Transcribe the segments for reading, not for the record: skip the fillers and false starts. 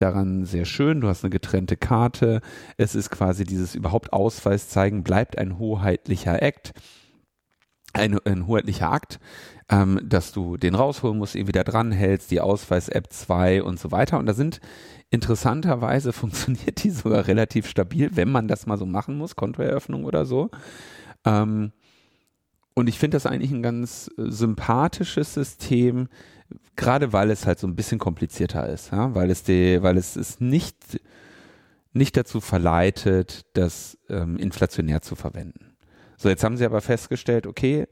daran sehr schön. Du hast eine getrennte Karte. Es ist quasi dieses überhaupt Ausweis zeigen, bleibt ein hoheitlicher Akt. Ein hoheitlicher Akt, dass du den rausholen musst, ihn wieder dranhältst, die Ausweis-App 2 und so weiter. Und da sind interessanterweise funktioniert die sogar relativ stabil, wenn man das mal so machen muss, Kontoeröffnung oder so. Und ich finde das eigentlich ein ganz sympathisches System, gerade weil es halt so ein bisschen komplizierter ist, ja? Weil es ist nicht dazu verleitet, das inflationär zu verwenden. So, jetzt haben sie aber festgestellt, okay,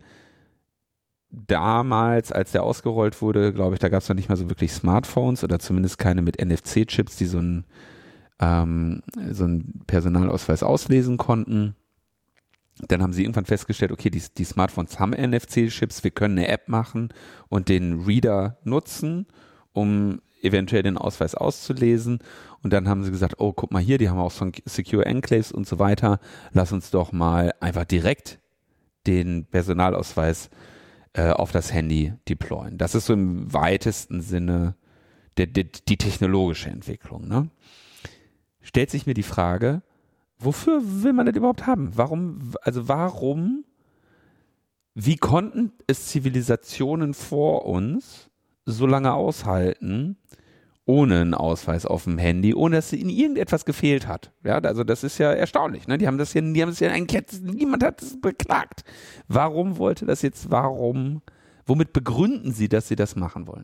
damals, als der ausgerollt wurde, glaube ich, da gab es noch nicht mal so wirklich Smartphones oder zumindest keine mit NFC-Chips, die so einen Personalausweis auslesen konnten. Dann haben sie irgendwann festgestellt, okay, die Smartphones haben NFC-Chips, wir können eine App machen und den Reader nutzen, um eventuell den Ausweis auszulesen. Und dann haben sie gesagt, oh, guck mal hier, die haben auch so Secure Enclaves und so weiter. Lass uns doch mal einfach direkt den Personalausweis auf das Handy deployen. Das ist so im weitesten Sinne die technologische Entwicklung. Ne? Stellt sich mir die Frage, wofür will man das überhaupt haben? Warum, wie konnten es Zivilisationen vor uns so lange aushalten, ohne einen Ausweis auf dem Handy, ohne dass ihnen irgendetwas gefehlt hat. Ja, also das ist ja erstaunlich. Ne? Niemand hat es beklagt. Warum wollte das jetzt, womit begründen sie, dass sie das machen wollen?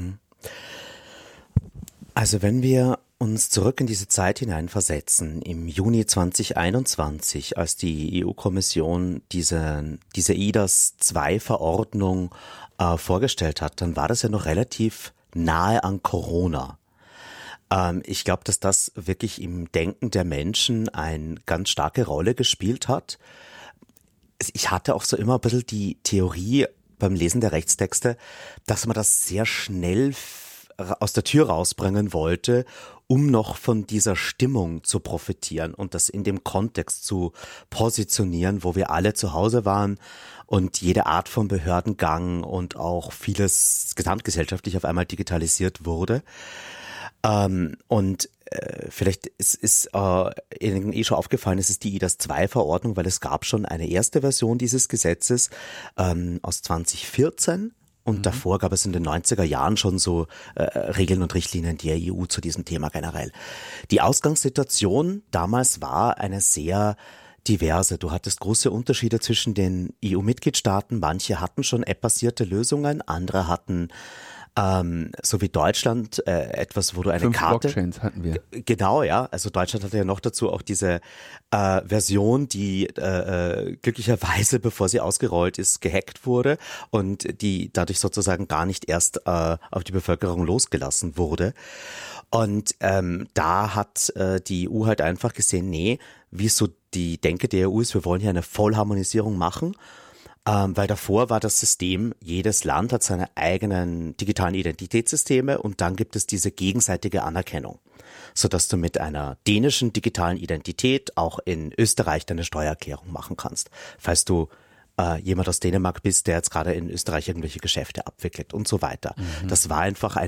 Also wenn wir uns zurück in diese Zeit hineinversetzen, im Juni 2021, als die EU-Kommission diese eIDAS-2-Verordnung vorgestellt hat, dann war das ja noch relativ nahe an Corona. Ich glaube, dass das wirklich im Denken der Menschen eine ganz starke Rolle gespielt hat. Ich hatte auch so immer ein bisschen die Theorie beim Lesen der Rechtstexte, dass man das sehr schnell aus der Tür rausbringen wollte, um noch von dieser Stimmung zu profitieren und das in dem Kontext zu positionieren, wo wir alle zu Hause waren und jede Art von Behördengang und auch vieles gesamtgesellschaftlich auf einmal digitalisiert wurde. Vielleicht ist Ihnen schon aufgefallen, es ist die eIDAS-2-Verordnung, weil es gab schon eine erste Version dieses Gesetzes aus 2014. Und davor gab es in den 90er Jahren schon so Regeln und Richtlinien der EU zu diesem Thema generell. Die Ausgangssituation damals war eine sehr diverse. Du hattest große Unterschiede zwischen den EU-Mitgliedstaaten. Manche hatten schon App-basierte Lösungen, andere hatten so wie Deutschland etwas, wo du eine 5 Karte... Blockchains hatten wir. Genau, ja. Also Deutschland hatte ja noch dazu auch diese Version, die glücklicherweise, bevor sie ausgerollt ist, gehackt wurde und die dadurch sozusagen gar nicht erst auf die Bevölkerung losgelassen wurde. Und da hat die EU halt einfach gesehen, nee, wie so die Denke der EU ist, wir wollen hier eine Vollharmonisierung machen. Weil davor war das System, jedes Land hat seine eigenen digitalen Identitätssysteme und dann gibt es diese gegenseitige Anerkennung, sodass du mit einer dänischen digitalen Identität auch in Österreich deine Steuererklärung machen kannst, falls du jemand aus Dänemark bist, der jetzt gerade in Österreich irgendwelche Geschäfte abwickelt und so weiter. Das war einfach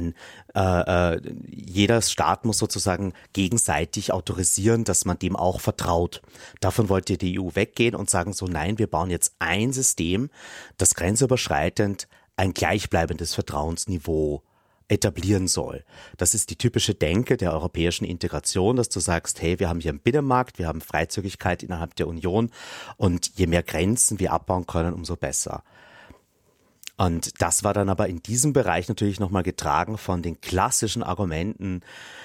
jeder Staat muss sozusagen gegenseitig autorisieren, dass man dem auch vertraut. Davon wollte die EU weggehen und sagen so, nein, wir bauen jetzt ein System, das grenzüberschreitend ein gleichbleibendes Vertrauensniveau etablieren soll. Das ist die typische Denke der europäischen Integration, dass du sagst, hey, wir haben hier einen Binnenmarkt, wir haben Freizügigkeit innerhalb der Union und je mehr Grenzen wir abbauen können, umso besser. Und das war dann aber in diesem Bereich natürlich nochmal getragen von den klassischen Argumenten,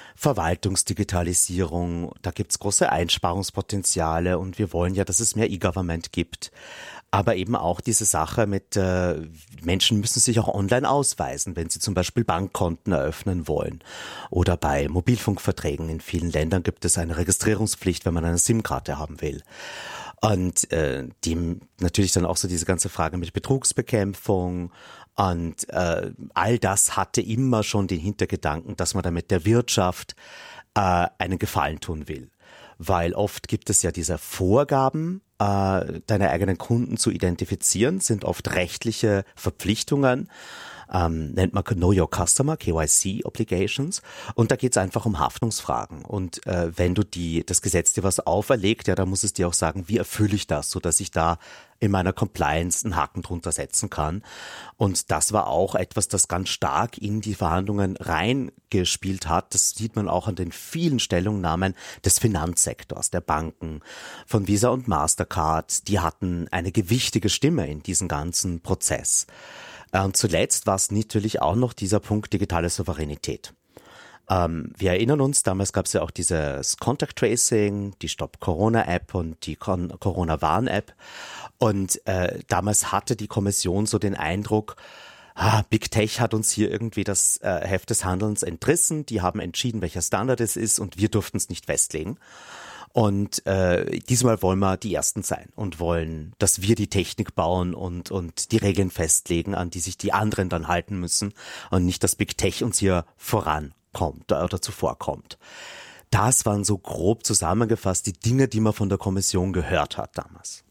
Verwaltungsdigitalisierung, da gibt's große Einsparungspotenziale und wir wollen ja, dass es mehr E-Government gibt. Aber eben auch diese Sache mit Menschen müssen sich auch online ausweisen, wenn sie zum Beispiel Bankkonten eröffnen wollen. Oder bei Mobilfunkverträgen in vielen Ländern gibt es eine Registrierungspflicht, wenn man eine SIM-Karte haben will. Und dem natürlich dann auch so diese ganze Frage mit Betrugsbekämpfung und all das hatte immer schon den Hintergedanken, dass man damit der Wirtschaft einen Gefallen tun will. Weil oft gibt es ja diese Vorgaben, deine eigenen Kunden zu identifizieren, sind oft rechtliche Verpflichtungen. nennt man Know Your Customer, KYC Obligations, und da geht es einfach um Haftungsfragen. Und wenn du das Gesetz dir was auferlegt, ja, dann muss es dir auch sagen, wie erfülle ich das, sodass ich da in meiner Compliance einen Haken drunter setzen kann. Und das war auch etwas, das ganz stark in die Verhandlungen reingespielt hat. Das sieht man auch an den vielen Stellungnahmen des Finanzsektors, der Banken, von Visa und Mastercard. Die hatten eine gewichtige Stimme in diesem ganzen Prozess. Und zuletzt war es natürlich auch noch dieser Punkt digitale Souveränität. Wir erinnern uns, damals gab es ja auch dieses Contact Tracing, die Stop Corona App und die Corona Warn App. Und damals hatte die Kommission so den Eindruck, Big Tech hat uns hier irgendwie das Heft des Handelns entrissen. Die haben entschieden, welcher Standard es ist, und wir durften es nicht festlegen. Und diesmal wollen wir die Ersten sein und wollen, dass wir die Technik bauen und die Regeln festlegen, an die sich die anderen dann halten müssen, und nicht, dass Big Tech uns hier vorankommt oder zuvorkommt. Das waren so grob zusammengefasst die Dinge, die man von der Kommission gehört hat damals.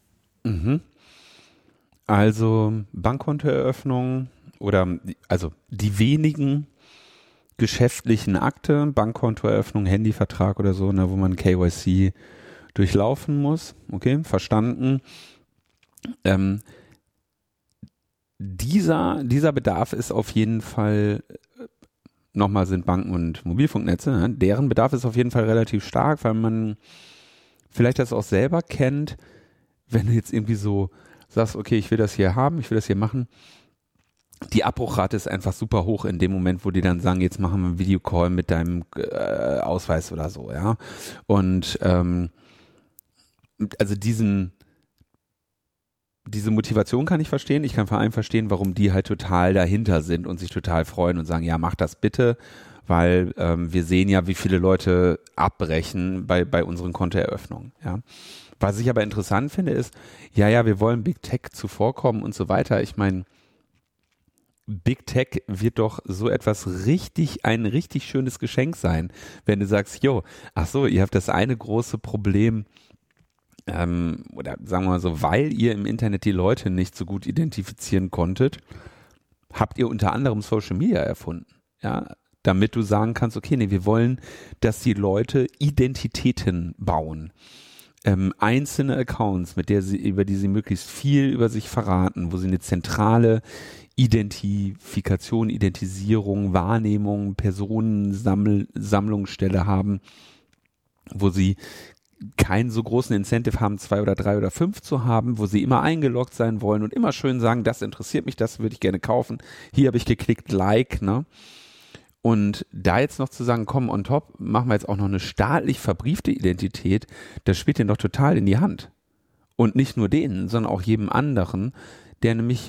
Also Bankkontoeröffnung also die wenigen geschäftlichen Akte, Bankkontoeröffnung, Handyvertrag oder so, ne, wo man KYC durchlaufen muss. Okay, verstanden. Dieser Bedarf ist auf jeden Fall, nochmal sind Banken und Mobilfunknetze, ne, deren Bedarf ist auf jeden Fall relativ stark, weil man vielleicht das auch selber kennt, wenn du jetzt irgendwie so sagst, okay, ich will das hier haben, ich will das hier machen. Die Abbruchrate ist einfach super hoch in dem Moment, wo die dann sagen, jetzt machen wir einen Videocall mit deinem Ausweis oder so, ja. Und also diese Motivation kann ich verstehen. Ich kann vor allem verstehen, warum die halt total dahinter sind und sich total freuen und sagen, ja, mach das bitte, weil wir sehen ja, wie viele Leute abbrechen bei unseren Kontoeröffnungen, ja. Was ich aber interessant finde ist, ja, wir wollen Big Tech zuvorkommen und so weiter. Ich meine, Big Tech wird doch so etwas ein richtig schönes Geschenk sein, wenn du sagst, ihr habt das eine große Problem, oder sagen wir mal so, weil ihr im Internet die Leute nicht so gut identifizieren konntet, habt ihr unter anderem Social Media erfunden, ja, damit du sagen kannst, okay, nee, wir wollen, dass die Leute Identitäten bauen. Einzelne Accounts, über die sie möglichst viel über sich verraten, wo sie eine zentrale Identifikation, Identisierung, Wahrnehmung, Personensammlungsstelle haben, wo sie keinen so großen Incentive haben, 2 oder 3 oder 5 zu haben, wo sie immer eingeloggt sein wollen und immer schön sagen, das interessiert mich, das würde ich gerne kaufen. Hier habe ich geklickt, like, ne? Und da jetzt noch zu sagen, komm, on top, machen wir jetzt auch noch eine staatlich verbriefte Identität, das spielt denen doch total in die Hand. Und nicht nur denen, sondern auch jedem anderen, der nämlich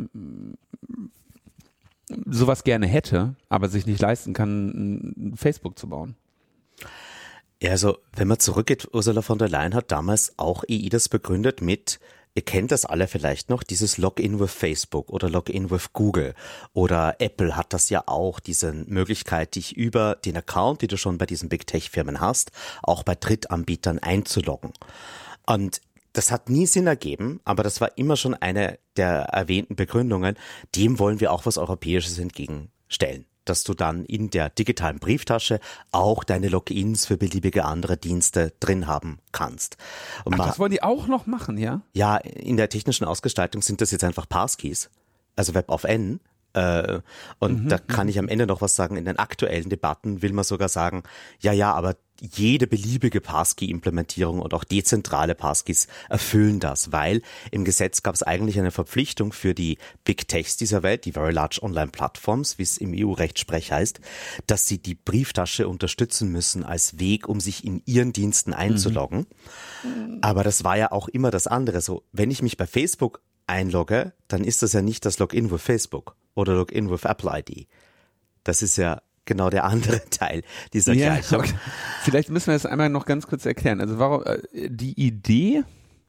sowas gerne hätte, aber sich nicht leisten kann, ein Facebook zu bauen. Ja, also wenn man zurückgeht, Ursula von der Leyen hat damals auch eIDAS begründet mit, ihr kennt das alle vielleicht noch, dieses Login with Facebook oder Login with Google, oder Apple hat das ja auch, diese Möglichkeit, dich über den Account, die du schon bei diesen Big Tech Firmen hast, auch bei Drittanbietern einzuloggen. Und das hat nie Sinn ergeben, aber das war immer schon eine der erwähnten Begründungen, dem wollen wir auch was Europäisches entgegenstellen, dass du dann in der digitalen Brieftasche auch deine Logins für beliebige andere Dienste drin haben kannst. Und das wollen die auch noch machen, ja? Ja, in der technischen Ausgestaltung sind das jetzt einfach Passkeys, also WebAuthn. Und da kann ich am Ende noch was sagen. In den aktuellen Debatten will man sogar sagen, ja, aber jede beliebige Passkey-Implementierung und auch dezentrale Passkeys erfüllen das, weil im Gesetz gab es eigentlich eine Verpflichtung für die Big Techs dieser Welt, die Very Large Online Platforms, wie es im EU-Rechtssprech heißt, dass sie die Brieftasche unterstützen müssen als Weg, um sich in ihren Diensten einzuloggen. Aber das war ja auch immer das andere. So, wenn ich mich bei Facebook einlogge, dann ist das ja nicht das Login with Facebook oder Login with Apple ID. Das ist ja genau der andere Teil dieser Gleichung. Okay. Vielleicht müssen wir das einmal noch ganz kurz erklären. Also warum die Idee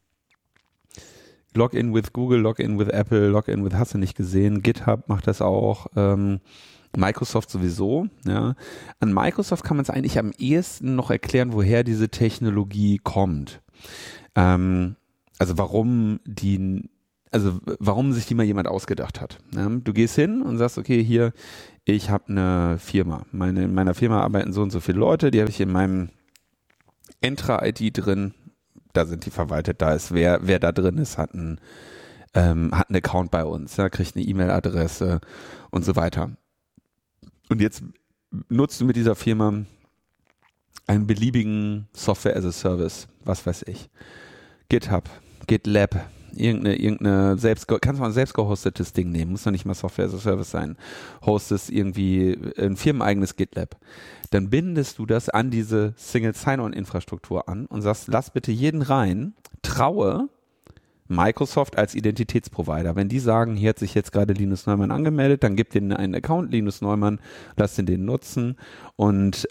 Login with Google, Login with Apple, Login with hast du nicht gesehen, GitHub macht das auch, Microsoft sowieso. Ja. An Microsoft kann man es eigentlich am ehesten noch erklären, woher diese Technologie kommt. Also warum die Also warum sich die mal jemand ausgedacht hat. Ja, du gehst hin und sagst, okay, hier, ich habe eine Firma. In meiner Firma arbeiten so und so viele Leute, die habe ich in meinem Entra-ID drin. Da sind die verwaltet, da ist wer da drin ist, hat einen Account bei uns, ja, kriegt eine E-Mail-Adresse und so weiter. Und jetzt nutzt du mit dieser Firma einen beliebigen Software as a Service, was weiß ich. GitHub, GitLab, irgendeine kannst du mal ein selbst gehostetes Ding nehmen, muss doch nicht mal Software as a Service sein. Hostest irgendwie ein firmeneigenes GitLab. Dann bindest du das an diese Single Sign-On-Infrastruktur an und sagst, lass bitte jeden rein, traue Microsoft als Identitätsprovider. Wenn die sagen, hier hat sich jetzt gerade Linus Neumann angemeldet, dann gib denen einen Account, Linus Neumann, lass den nutzen und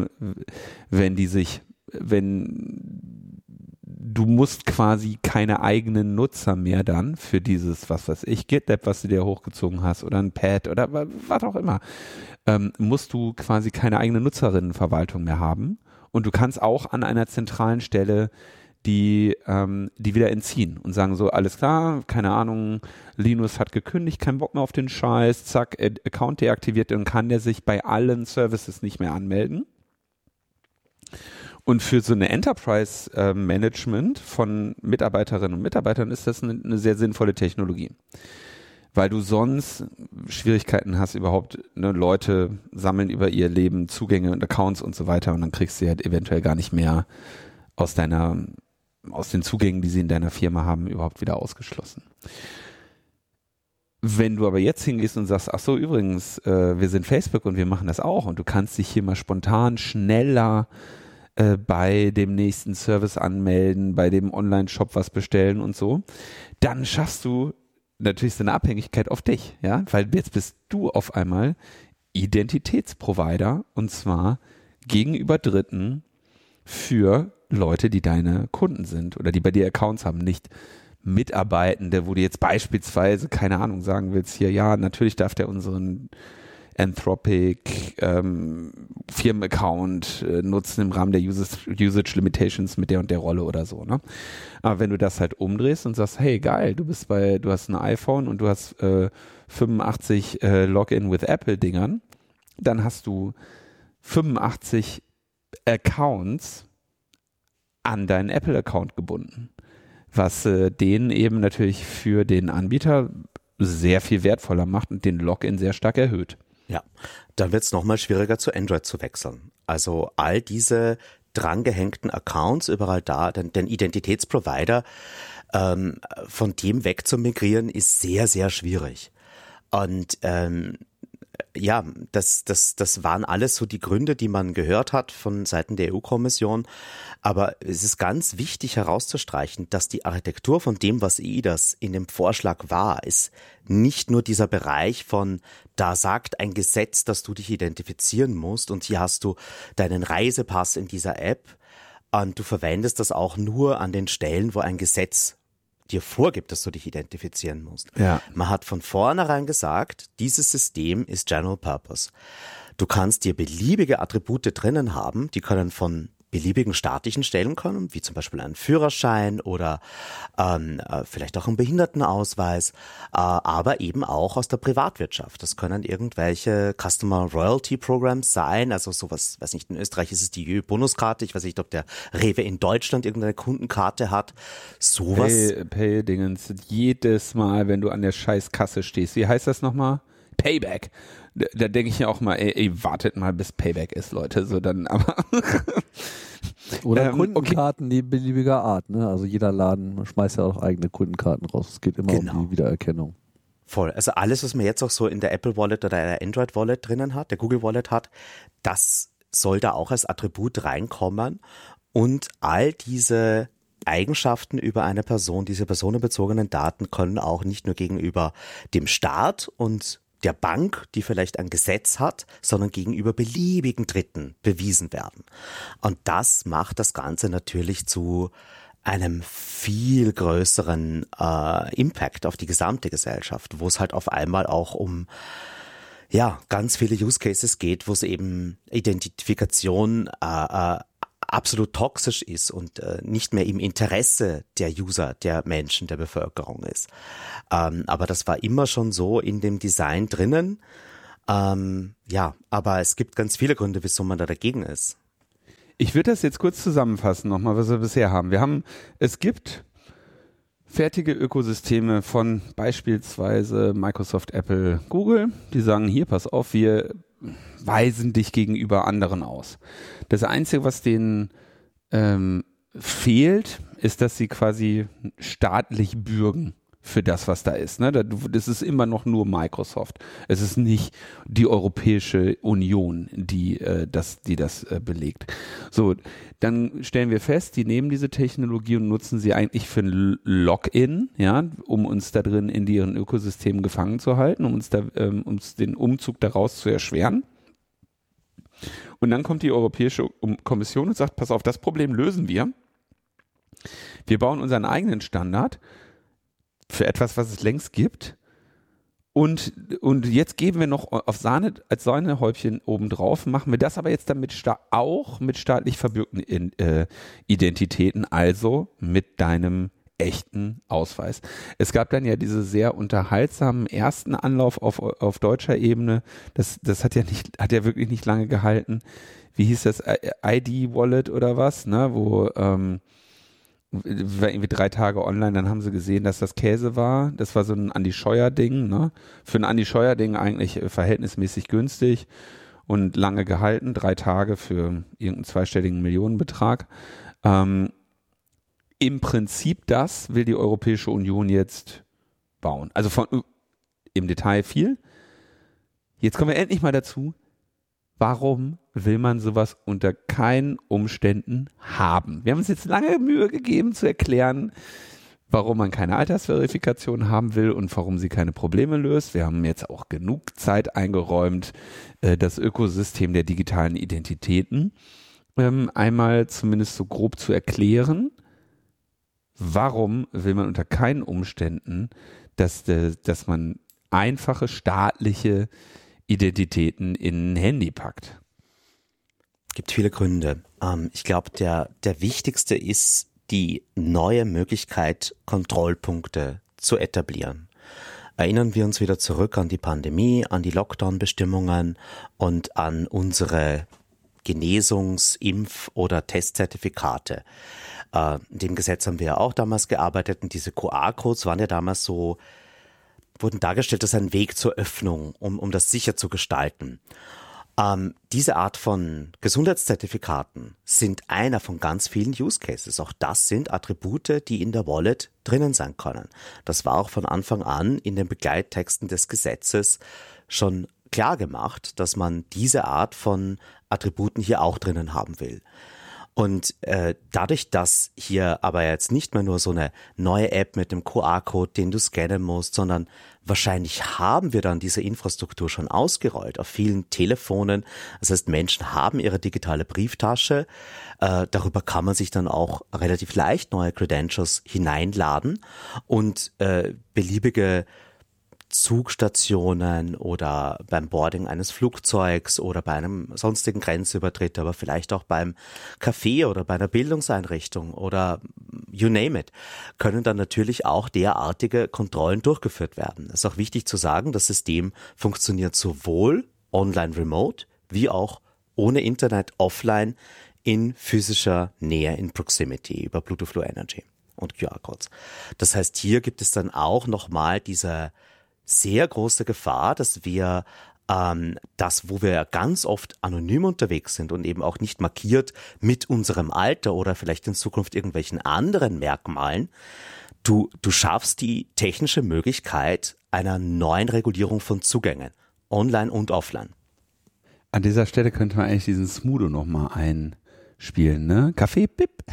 du musst quasi keine eigenen Nutzer mehr dann für dieses, was weiß ich, GitLab, was du dir hochgezogen hast oder ein Pad oder was auch immer, musst du quasi keine eigene Nutzerinnenverwaltung mehr haben und du kannst auch an einer zentralen Stelle die wieder entziehen und sagen so, alles klar, keine Ahnung, Linus hat gekündigt, kein Bock mehr auf den Scheiß, zack, Account deaktiviert, dann kann der sich bei allen Services nicht mehr anmelden. Und für so eine Enterprise-Management von Mitarbeiterinnen und Mitarbeitern ist das eine sehr sinnvolle Technologie. Weil du sonst Schwierigkeiten hast überhaupt, ne, Leute sammeln über ihr Leben Zugänge und Accounts und so weiter und dann kriegst du halt eventuell gar nicht mehr aus den Zugängen, die sie in deiner Firma haben, überhaupt wieder ausgeschlossen. Wenn du aber jetzt hingehst und sagst, ach so, übrigens, wir sind Facebook und wir machen das auch und du kannst dich hier mal spontan schneller bei dem nächsten Service anmelden, bei dem Online-Shop was bestellen und so, dann schaffst du natürlich so eine Abhängigkeit auf dich, ja, weil jetzt bist du auf einmal Identitätsprovider und zwar gegenüber Dritten für Leute, die deine Kunden sind oder die bei dir Accounts haben, nicht Mitarbeitende, wo du jetzt beispielsweise, keine Ahnung, sagen willst, hier, ja, natürlich darf der unseren Anthropic Firmenaccount nutzen im Rahmen der Usage Limitations mit der und der Rolle oder so, ne? Aber wenn du das halt umdrehst und sagst, hey, geil, du hast ein iPhone und du hast 85 Login with Apple Dingern, dann hast du 85 Accounts an deinen Apple-Account gebunden, was den eben natürlich für den Anbieter sehr viel wertvoller macht und den Login sehr stark erhöht. Ja, dann wird es nochmal schwieriger zu Android zu wechseln. Also all diese drangehängten Accounts überall da, den Identitätsprovider von dem weg zu migrieren, ist sehr, sehr schwierig. Und ja, das waren alles so die Gründe, die man gehört hat von Seiten der EU-Kommission. Aber es ist ganz wichtig herauszustreichen, dass die Architektur von dem, was EIDAS in dem Vorschlag war, ist nicht nur dieser Bereich von, da sagt ein Gesetz, dass du dich identifizieren musst und hier hast du deinen Reisepass in dieser App und du verwendest das auch nur an den Stellen, wo ein Gesetz dir vorgibt, dass du dich identifizieren musst. Ja. Man hat von vornherein gesagt, dieses System ist General Purpose. Du kannst dir beliebige Attribute drinnen haben, die können von beliebigen staatlichen Stellen kommen, wie zum Beispiel einen Führerschein oder vielleicht auch einen Behindertenausweis, aber eben auch aus der Privatwirtschaft. Das können irgendwelche Customer Royalty Programs sein, also sowas, weiß nicht, in Österreich ist es die Jö-Bonuskarte, ich weiß nicht, ob der Rewe in Deutschland irgendeine Kundenkarte hat, sowas. Pay-Dingens, jedes Mal, wenn du an der Scheißkasse stehst, wie heißt das nochmal? Payback. Da denke ich ja auch mal, ey, wartet mal, bis Payback ist, Leute, so dann, aber oder Kundenkarten okay. beliebiger Art, ne? Also jeder Laden schmeißt ja auch eigene Kundenkarten raus. Es geht immer um die Wiedererkennung. Voll. Also alles, was man jetzt auch so in der Apple Wallet oder der Android Wallet drinnen hat, der Google Wallet hat, das soll da auch als Attribut reinkommen und all diese Eigenschaften über eine Person, diese personenbezogenen Daten können auch nicht nur gegenüber dem Staat und der Bank, die vielleicht ein Gesetz hat, sondern gegenüber beliebigen Dritten bewiesen werden. Und das macht das Ganze natürlich zu einem viel größeren Impact auf die gesamte Gesellschaft, wo es halt auf einmal auch um ganz viele Use Cases geht, wo es eben Identifikation absolut toxisch ist und nicht mehr im Interesse der User, der Menschen, der Bevölkerung ist. Aber das war immer schon so in dem Design drinnen. Aber es gibt ganz viele Gründe, wieso man da dagegen ist. Ich würde das jetzt kurz zusammenfassen nochmal, was wir bisher haben. Es gibt fertige Ökosysteme von beispielsweise Microsoft, Apple, Google, die sagen, hier, pass auf, wir weisen dich gegenüber anderen aus. Das Einzige, was denen fehlt, ist, dass sie quasi staatlich bürgen für das, was da ist. Ne? Das ist immer noch nur Microsoft. Es ist nicht die Europäische Union, die das belegt. So, dann stellen wir fest, die nehmen diese Technologie und nutzen sie eigentlich für ein Login, ja, um uns da drin in ihren Ökosystemen gefangen zu halten, um uns den Umzug daraus zu erschweren. Und dann kommt die Europäische Kommission und sagt, pass auf, das Problem lösen wir. Wir bauen unseren eigenen Standard für etwas, was es längst gibt. Und jetzt geben wir noch als Sahnehäubchen obendrauf, machen wir das aber jetzt dann auch mit staatlich verbürgten Identitäten, also mit deinem echten Ausweis. Es gab dann ja diese sehr unterhaltsamen ersten Anlauf auf deutscher Ebene. Das hat ja wirklich nicht lange gehalten. Wie hieß das? ID-Wallet oder was? Ne? Wo war irgendwie 3 Tage online, dann haben sie gesehen, dass das Käse war. Das war so ein Andi Scheuer-Ding, ne? Für ein Andi Scheuer-Ding eigentlich verhältnismäßig günstig und lange gehalten, 3 Tage für irgendeinen zweistelligen Millionenbetrag. Im Prinzip das will die Europäische Union jetzt bauen. Also im Detail viel. Jetzt kommen wir endlich mal dazu, warum will man sowas unter keinen Umständen haben? Wir haben uns jetzt lange Mühe gegeben zu erklären, warum man keine Altersverifikation haben will und warum sie keine Probleme löst. Wir haben jetzt auch genug Zeit eingeräumt, das Ökosystem der digitalen Identitäten einmal zumindest so grob zu erklären. Warum will man unter keinen Umständen, dass man einfache staatliche Identitäten in ein Handy packt? Gibt viele Gründe. Ich glaube, der wichtigste ist die neue Möglichkeit, Kontrollpunkte zu etablieren. Erinnern wir uns wieder zurück an die Pandemie, an die Lockdown-Bestimmungen und an unsere Genesungs-, Impf- oder Testzertifikate. In dem Gesetz haben wir ja auch damals gearbeitet und diese QR-Codes waren ja damals so, wurden dargestellt als ein Weg zur Öffnung, um das sicher zu gestalten. Diese Art von Gesundheitszertifikaten sind einer von ganz vielen Use Cases. Auch das sind Attribute, die in der Wallet drinnen sein können. Das war auch von Anfang an in den Begleittexten des Gesetzes schon klar gemacht, dass man diese Art von Attributen hier auch drinnen haben will. Und dadurch, dass hier aber jetzt nicht mehr nur so eine neue App mit dem QR-Code, den du scannen musst, sondern wahrscheinlich haben wir dann diese Infrastruktur schon ausgerollt auf vielen Telefonen. Das heißt, Menschen haben ihre digitale Brieftasche. Darüber kann man sich dann auch relativ leicht neue Credentials hineinladen und beliebige Zugstationen oder beim Boarding eines Flugzeugs oder bei einem sonstigen Grenzübertritt, aber vielleicht auch beim Café oder bei einer Bildungseinrichtung oder you name it, können dann natürlich auch derartige Kontrollen durchgeführt werden. Es ist auch wichtig zu sagen, das System funktioniert sowohl online remote wie auch ohne Internet offline in physischer Nähe, in Proximity über Bluetooth Low Energy und QR-Codes. Das heißt, hier gibt es dann auch nochmal diese sehr große Gefahr, dass wir das, wo wir ganz oft anonym unterwegs sind und eben auch nicht markiert mit unserem Alter oder vielleicht in Zukunft irgendwelchen anderen Merkmalen, du schaffst die technische Möglichkeit einer neuen Regulierung von Zugängen, online und offline. An dieser Stelle könnte man eigentlich diesen Smudo nochmal einspielen, ne? Kaffee, Bip.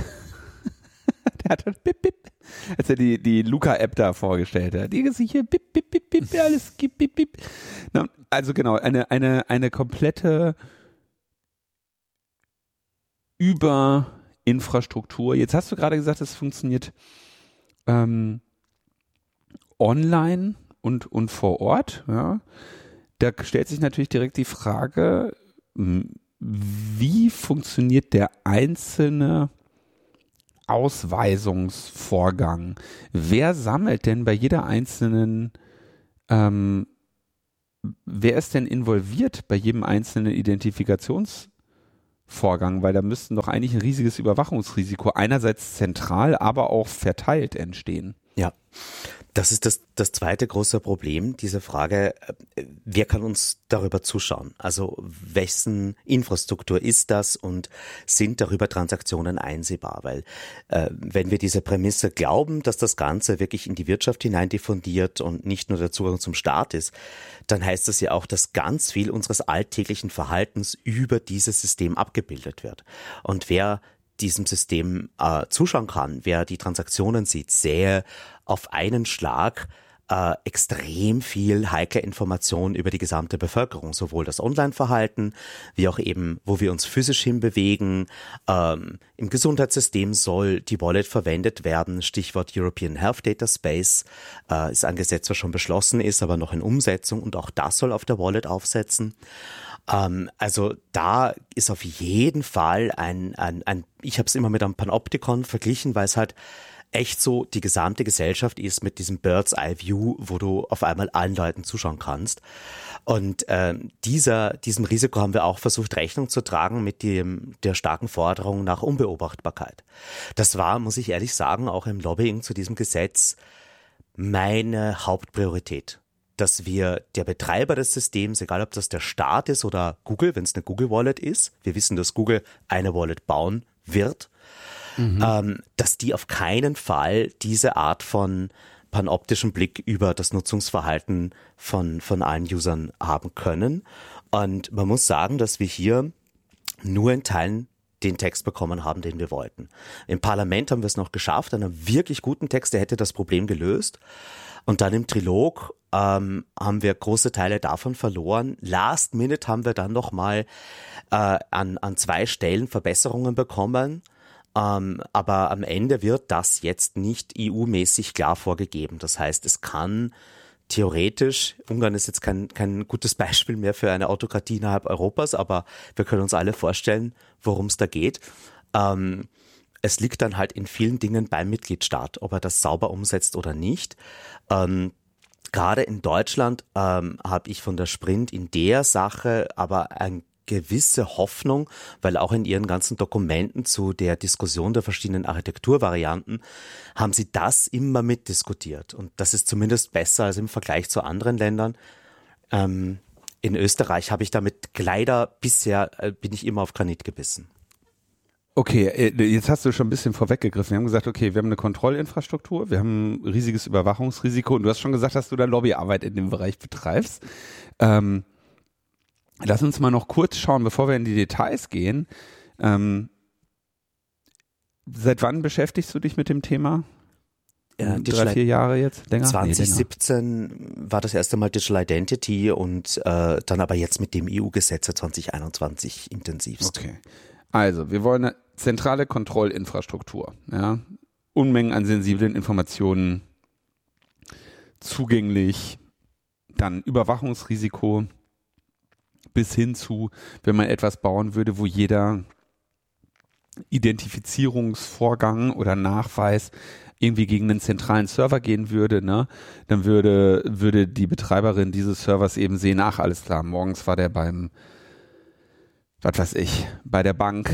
Der hat halt Bip, Bip. Als er die Luca-App da vorgestellt hat. Die sich hier Bip, Bip, Bip, Bip, alles gibt Bip, Bip. Also genau, eine komplette Überinfrastruktur. Jetzt hast du gerade gesagt, es funktioniert online und vor Ort. Ja. Da stellt sich natürlich direkt die Frage, wie funktioniert der einzelne Ausweisungsvorgang? Wer sammelt denn bei jeder einzelnen, wer ist denn involviert bei jedem einzelnen Identifikationsvorgang? Weil da müssten doch eigentlich ein riesiges Überwachungsrisiko einerseits zentral, aber auch verteilt entstehen. Ja, das ist das zweite große Problem, diese Frage, wer kann uns darüber zuschauen? Also wessen Infrastruktur ist das und sind darüber Transaktionen einsehbar? Weil wenn wir diese Prämisse glauben, dass das Ganze wirklich in die Wirtschaft hinein diffundiert und nicht nur der Zugang zum Staat ist, dann heißt das ja auch, dass ganz viel unseres alltäglichen Verhaltens über dieses System abgebildet wird. Und wer diesem System zuschauen kann, wer die Transaktionen sieht, sähe auf einen Schlag extrem viel heikle Informationen über die gesamte Bevölkerung, sowohl das Online-Verhalten, wie auch eben, wo wir uns physisch hinbewegen. Im Gesundheitssystem soll die Wallet verwendet werden, Stichwort European Health Data Space, ist ein Gesetz, was schon beschlossen ist, aber noch in Umsetzung, und auch das soll auf der Wallet aufsetzen. Also da ist auf jeden Fall ich habe es immer mit einem Panoptikon verglichen, weil es halt echt so die gesamte Gesellschaft ist mit diesem Bird's Eye View, wo du auf einmal allen Leuten zuschauen kannst. Und diesem Risiko haben wir auch versucht, Rechnung zu tragen mit der starken Forderung nach Unbeobachtbarkeit. Das war, muss ich ehrlich sagen, auch im Lobbying zu diesem Gesetz meine Hauptpriorität. Dass wir der Betreiber des Systems, egal ob das der Staat ist oder Google, wenn es eine Google-Wallet ist, wir wissen, dass Google eine Wallet bauen wird, dass die auf keinen Fall diese Art von panoptischen Blick über das Nutzungsverhalten von allen Usern haben können. Und man muss sagen, dass wir hier nur in Teilen den Text bekommen haben, den wir wollten. Im Parlament haben wir es noch geschafft, einen wirklich guten Text, der hätte das Problem gelöst. Und dann im Trilog haben wir große Teile davon verloren. Last minute haben wir dann nochmal an 2 Stellen Verbesserungen bekommen. Aber am Ende wird das jetzt nicht EU-mäßig klar vorgegeben. Das heißt, es kann theoretisch, Ungarn ist jetzt kein gutes Beispiel mehr für eine Autokratie innerhalb Europas, aber wir können uns alle vorstellen, worum es da geht. Es liegt dann halt in vielen Dingen beim Mitgliedstaat, ob er das sauber umsetzt oder nicht. Gerade in Deutschland habe ich von der Sprint in der Sache aber eine gewisse Hoffnung, weil auch in ihren ganzen Dokumenten zu der Diskussion der verschiedenen Architekturvarianten haben sie das immer mitdiskutiert. Und das ist zumindest besser als im Vergleich zu anderen Ländern. In Österreich habe ich damit leider bisher, bin ich immer auf Granit gebissen. Okay, jetzt hast du schon ein bisschen vorweggegriffen. Wir haben gesagt, okay, wir haben eine Kontrollinfrastruktur, wir haben ein riesiges Überwachungsrisiko und du hast schon gesagt, dass du da Lobbyarbeit in dem Bereich betreibst. Lass uns mal noch kurz schauen, bevor wir in die Details gehen. Seit wann beschäftigst du dich mit dem Thema? 3-4 Jahre jetzt? Länger? 2017 war das erste Mal Digital Identity und dann aber jetzt mit dem EU-Gesetz 2021 intensivst. Okay. Also, wir wollen eine zentrale Kontrollinfrastruktur, ja, Unmengen an sensiblen Informationen zugänglich, dann Überwachungsrisiko bis hin zu, wenn man etwas bauen würde, wo jeder Identifizierungsvorgang oder Nachweis irgendwie gegen einen zentralen Server gehen würde, ne, dann würde die Betreiberin dieses Servers eben sehen, ach, alles klar, morgens war der bei der Bank,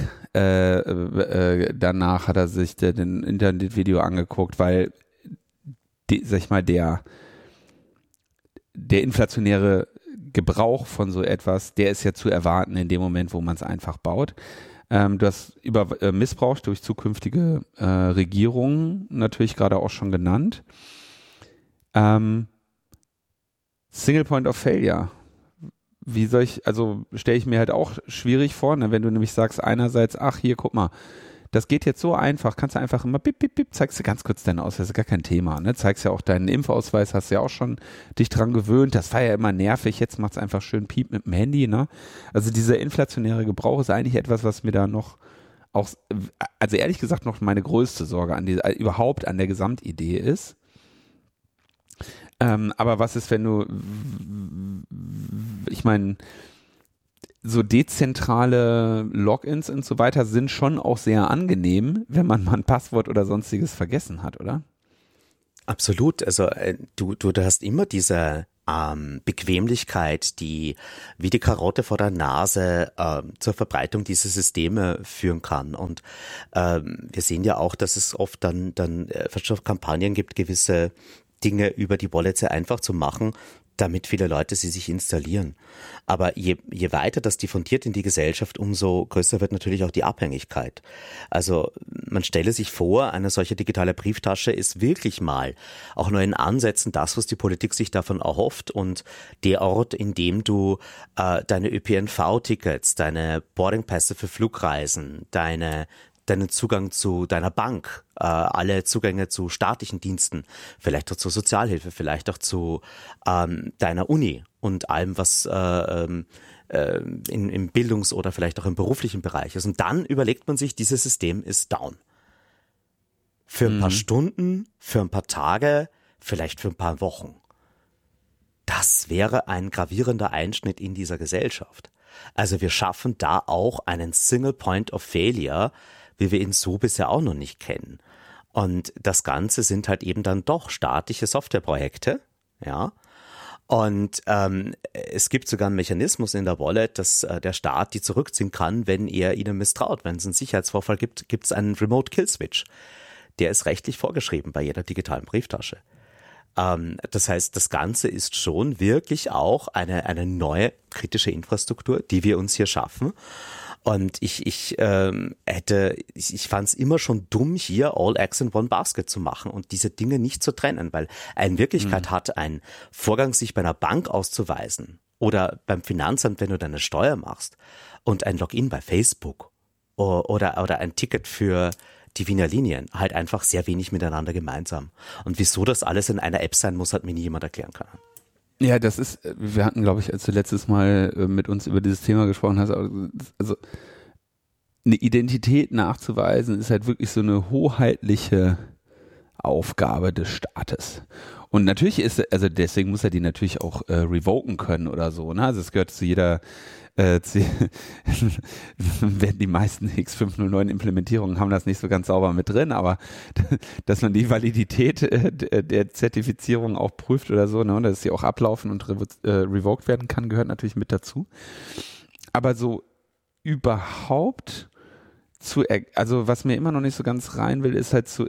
danach hat er sich den Internetvideo angeguckt, weil, der inflationäre Gebrauch von so etwas, der ist ja zu erwarten in dem Moment, wo man es einfach baut. Du hast über Missbrauch durch zukünftige Regierungen natürlich gerade auch schon genannt. Single Point of Failure. Stelle ich mir halt auch schwierig vor, ne, wenn du nämlich sagst, einerseits, ach hier, guck mal, das geht jetzt so einfach, kannst du einfach immer bip, bip, bip, zeigst du ganz kurz deinen Ausweis, ist gar kein Thema, ne, zeigst ja auch deinen Impfausweis, hast ja auch schon dich dran gewöhnt, das war ja immer nervig, jetzt macht's einfach schön piep mit dem Handy, ne, also dieser inflationäre Gebrauch ist eigentlich etwas, was mir da noch auch, also ehrlich gesagt noch meine größte Sorge überhaupt an der Gesamtidee ist. Aber was ist, wenn du, ich meine, so dezentrale Logins und so weiter sind schon auch sehr angenehm, wenn man mal ein Passwort oder sonstiges vergessen hat, oder? Absolut. Also du hast immer diese Bequemlichkeit, die wie die Karotte vor der Nase zur Verbreitung dieser Systeme führen kann. Und wir sehen ja auch, dass es oft dann Kampagnen gibt, gewisse Dinge über die Wallet sehr einfach zu machen, damit viele Leute sie sich installieren. Aber je weiter das diffundiert in die Gesellschaft, umso größer wird natürlich auch die Abhängigkeit. Also man stelle sich vor, eine solche digitale Brieftasche ist wirklich mal auch nur in Ansätzen das, was die Politik sich davon erhofft, und der Ort, in dem du deine ÖPNV-Tickets, deine Boardingpässe für Flugreisen, deinen Zugang zu deiner Bank, alle Zugänge zu staatlichen Diensten, vielleicht auch zur Sozialhilfe, vielleicht auch zu deiner Uni und allem, was im Bildungs- oder vielleicht auch im beruflichen Bereich ist. Und dann überlegt man sich, dieses System ist down. Für ein paar Stunden, für ein paar Tage, vielleicht für ein paar Wochen. Das wäre ein gravierender Einschnitt in dieser Gesellschaft. Also wir schaffen da auch einen Single Point of Failure, wie wir ihn so bisher auch noch nicht kennen. Und das Ganze sind halt eben dann doch staatliche Softwareprojekte, ja. Und es gibt sogar einen Mechanismus in der Wallet, dass der Staat die zurückziehen kann, wenn er ihnen misstraut. Wenn es einen Sicherheitsvorfall gibt, gibt es einen Remote Kill Switch. Der ist rechtlich vorgeschrieben bei jeder digitalen Brieftasche. Das heißt, das Ganze ist schon wirklich auch eine neue kritische Infrastruktur, die wir uns hier schaffen. Und ich fand es immer schon dumm, hier All Eggs in One Basket zu machen und diese Dinge nicht zu trennen, weil in Wirklichkeit hat ein Vorgang, sich bei einer Bank auszuweisen oder beim Finanzamt, wenn du deine Steuer machst, und ein Login bei Facebook oder ein Ticket für die Wiener Linien halt einfach sehr wenig miteinander gemeinsam. Und wieso das alles in einer App sein muss, hat mir nie jemand erklären können. Ja, das ist, wir hatten, glaube ich, als du letztes Mal mit uns über dieses Thema gesprochen hast, also eine Identität nachzuweisen ist halt wirklich so eine hoheitliche Aufgabe des Staates. Und natürlich also deswegen muss er die natürlich auch revoken können oder so, ne? Also es gehört zu jeder werden die meisten X509 Implementierungen haben das nicht so ganz sauber mit drin, aber dass man die Validität der Zertifizierung auch prüft oder so, ne, dass sie auch ablaufen und revoked werden kann, gehört natürlich mit dazu. Aber so überhaupt also was mir immer noch nicht so ganz rein will, ist halt so,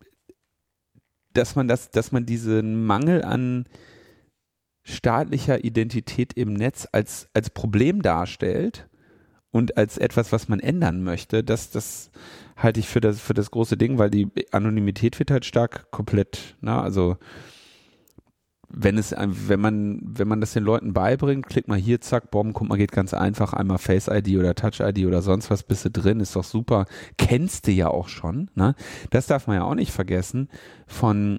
dass man diesen Mangel an staatlicher Identität im Netz als Problem darstellt und als etwas, was man ändern möchte, das halte ich für das große Ding, weil die Anonymität wird halt stark komplett, ne, also wenn man das den Leuten beibringt, klick mal hier, zack, boom, guck mal, geht ganz einfach, einmal Face ID oder Touch ID oder sonst was, bist du drin, ist doch super, kennst du ja auch schon, ne, das darf man ja auch nicht vergessen, von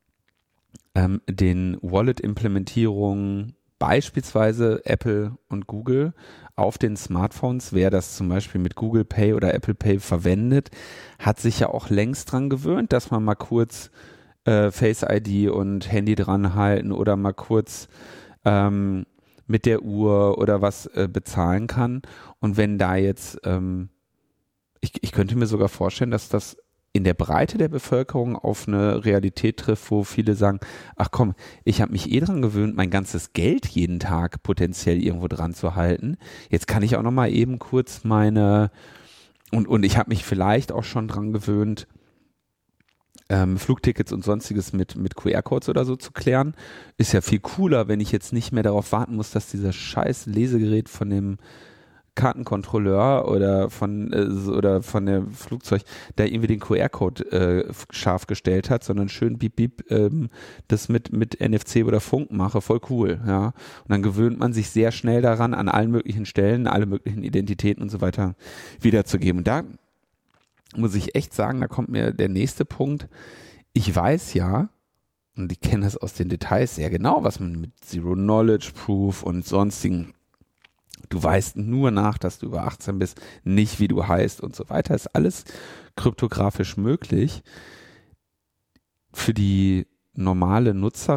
den Wallet-Implementierungen beispielsweise Apple und Google auf den Smartphones, wer das zum Beispiel mit Google Pay oder Apple Pay verwendet, hat sich ja auch längst dran gewöhnt, dass man mal kurz Face ID und Handy dran halten oder mal kurz mit der Uhr oder was bezahlen kann. Und wenn da jetzt, ich könnte mir sogar vorstellen, dass das in der Breite der Bevölkerung auf eine Realität trifft, wo viele sagen, ach komm, ich habe mich dran gewöhnt, mein ganzes Geld jeden Tag potenziell irgendwo dran zu halten. Jetzt kann ich auch noch mal eben kurz und ich habe mich vielleicht auch schon dran gewöhnt, Flugtickets und sonstiges mit QR-Codes oder so zu klären. Ist ja viel cooler, wenn ich jetzt nicht mehr darauf warten muss, dass dieser scheiß Lesegerät von dem Kartenkontrolleur oder von der Flugzeug da irgendwie den QR-Code scharf gestellt hat, sondern schön bip das mit NFC oder Funk mache, voll cool, ja. Und dann gewöhnt man sich sehr schnell daran, an allen möglichen Stellen, alle möglichen Identitäten und so weiter wiederzugeben. Und da muss ich echt sagen, da kommt mir der nächste Punkt. Ich weiß ja, und ich kenne das aus den Details sehr genau, was man mit Zero-Knowledge-Proof und sonstigen, du weißt nur nach, dass du über 18 bist, nicht wie du heißt und so weiter, ist alles kryptografisch möglich. Für die normale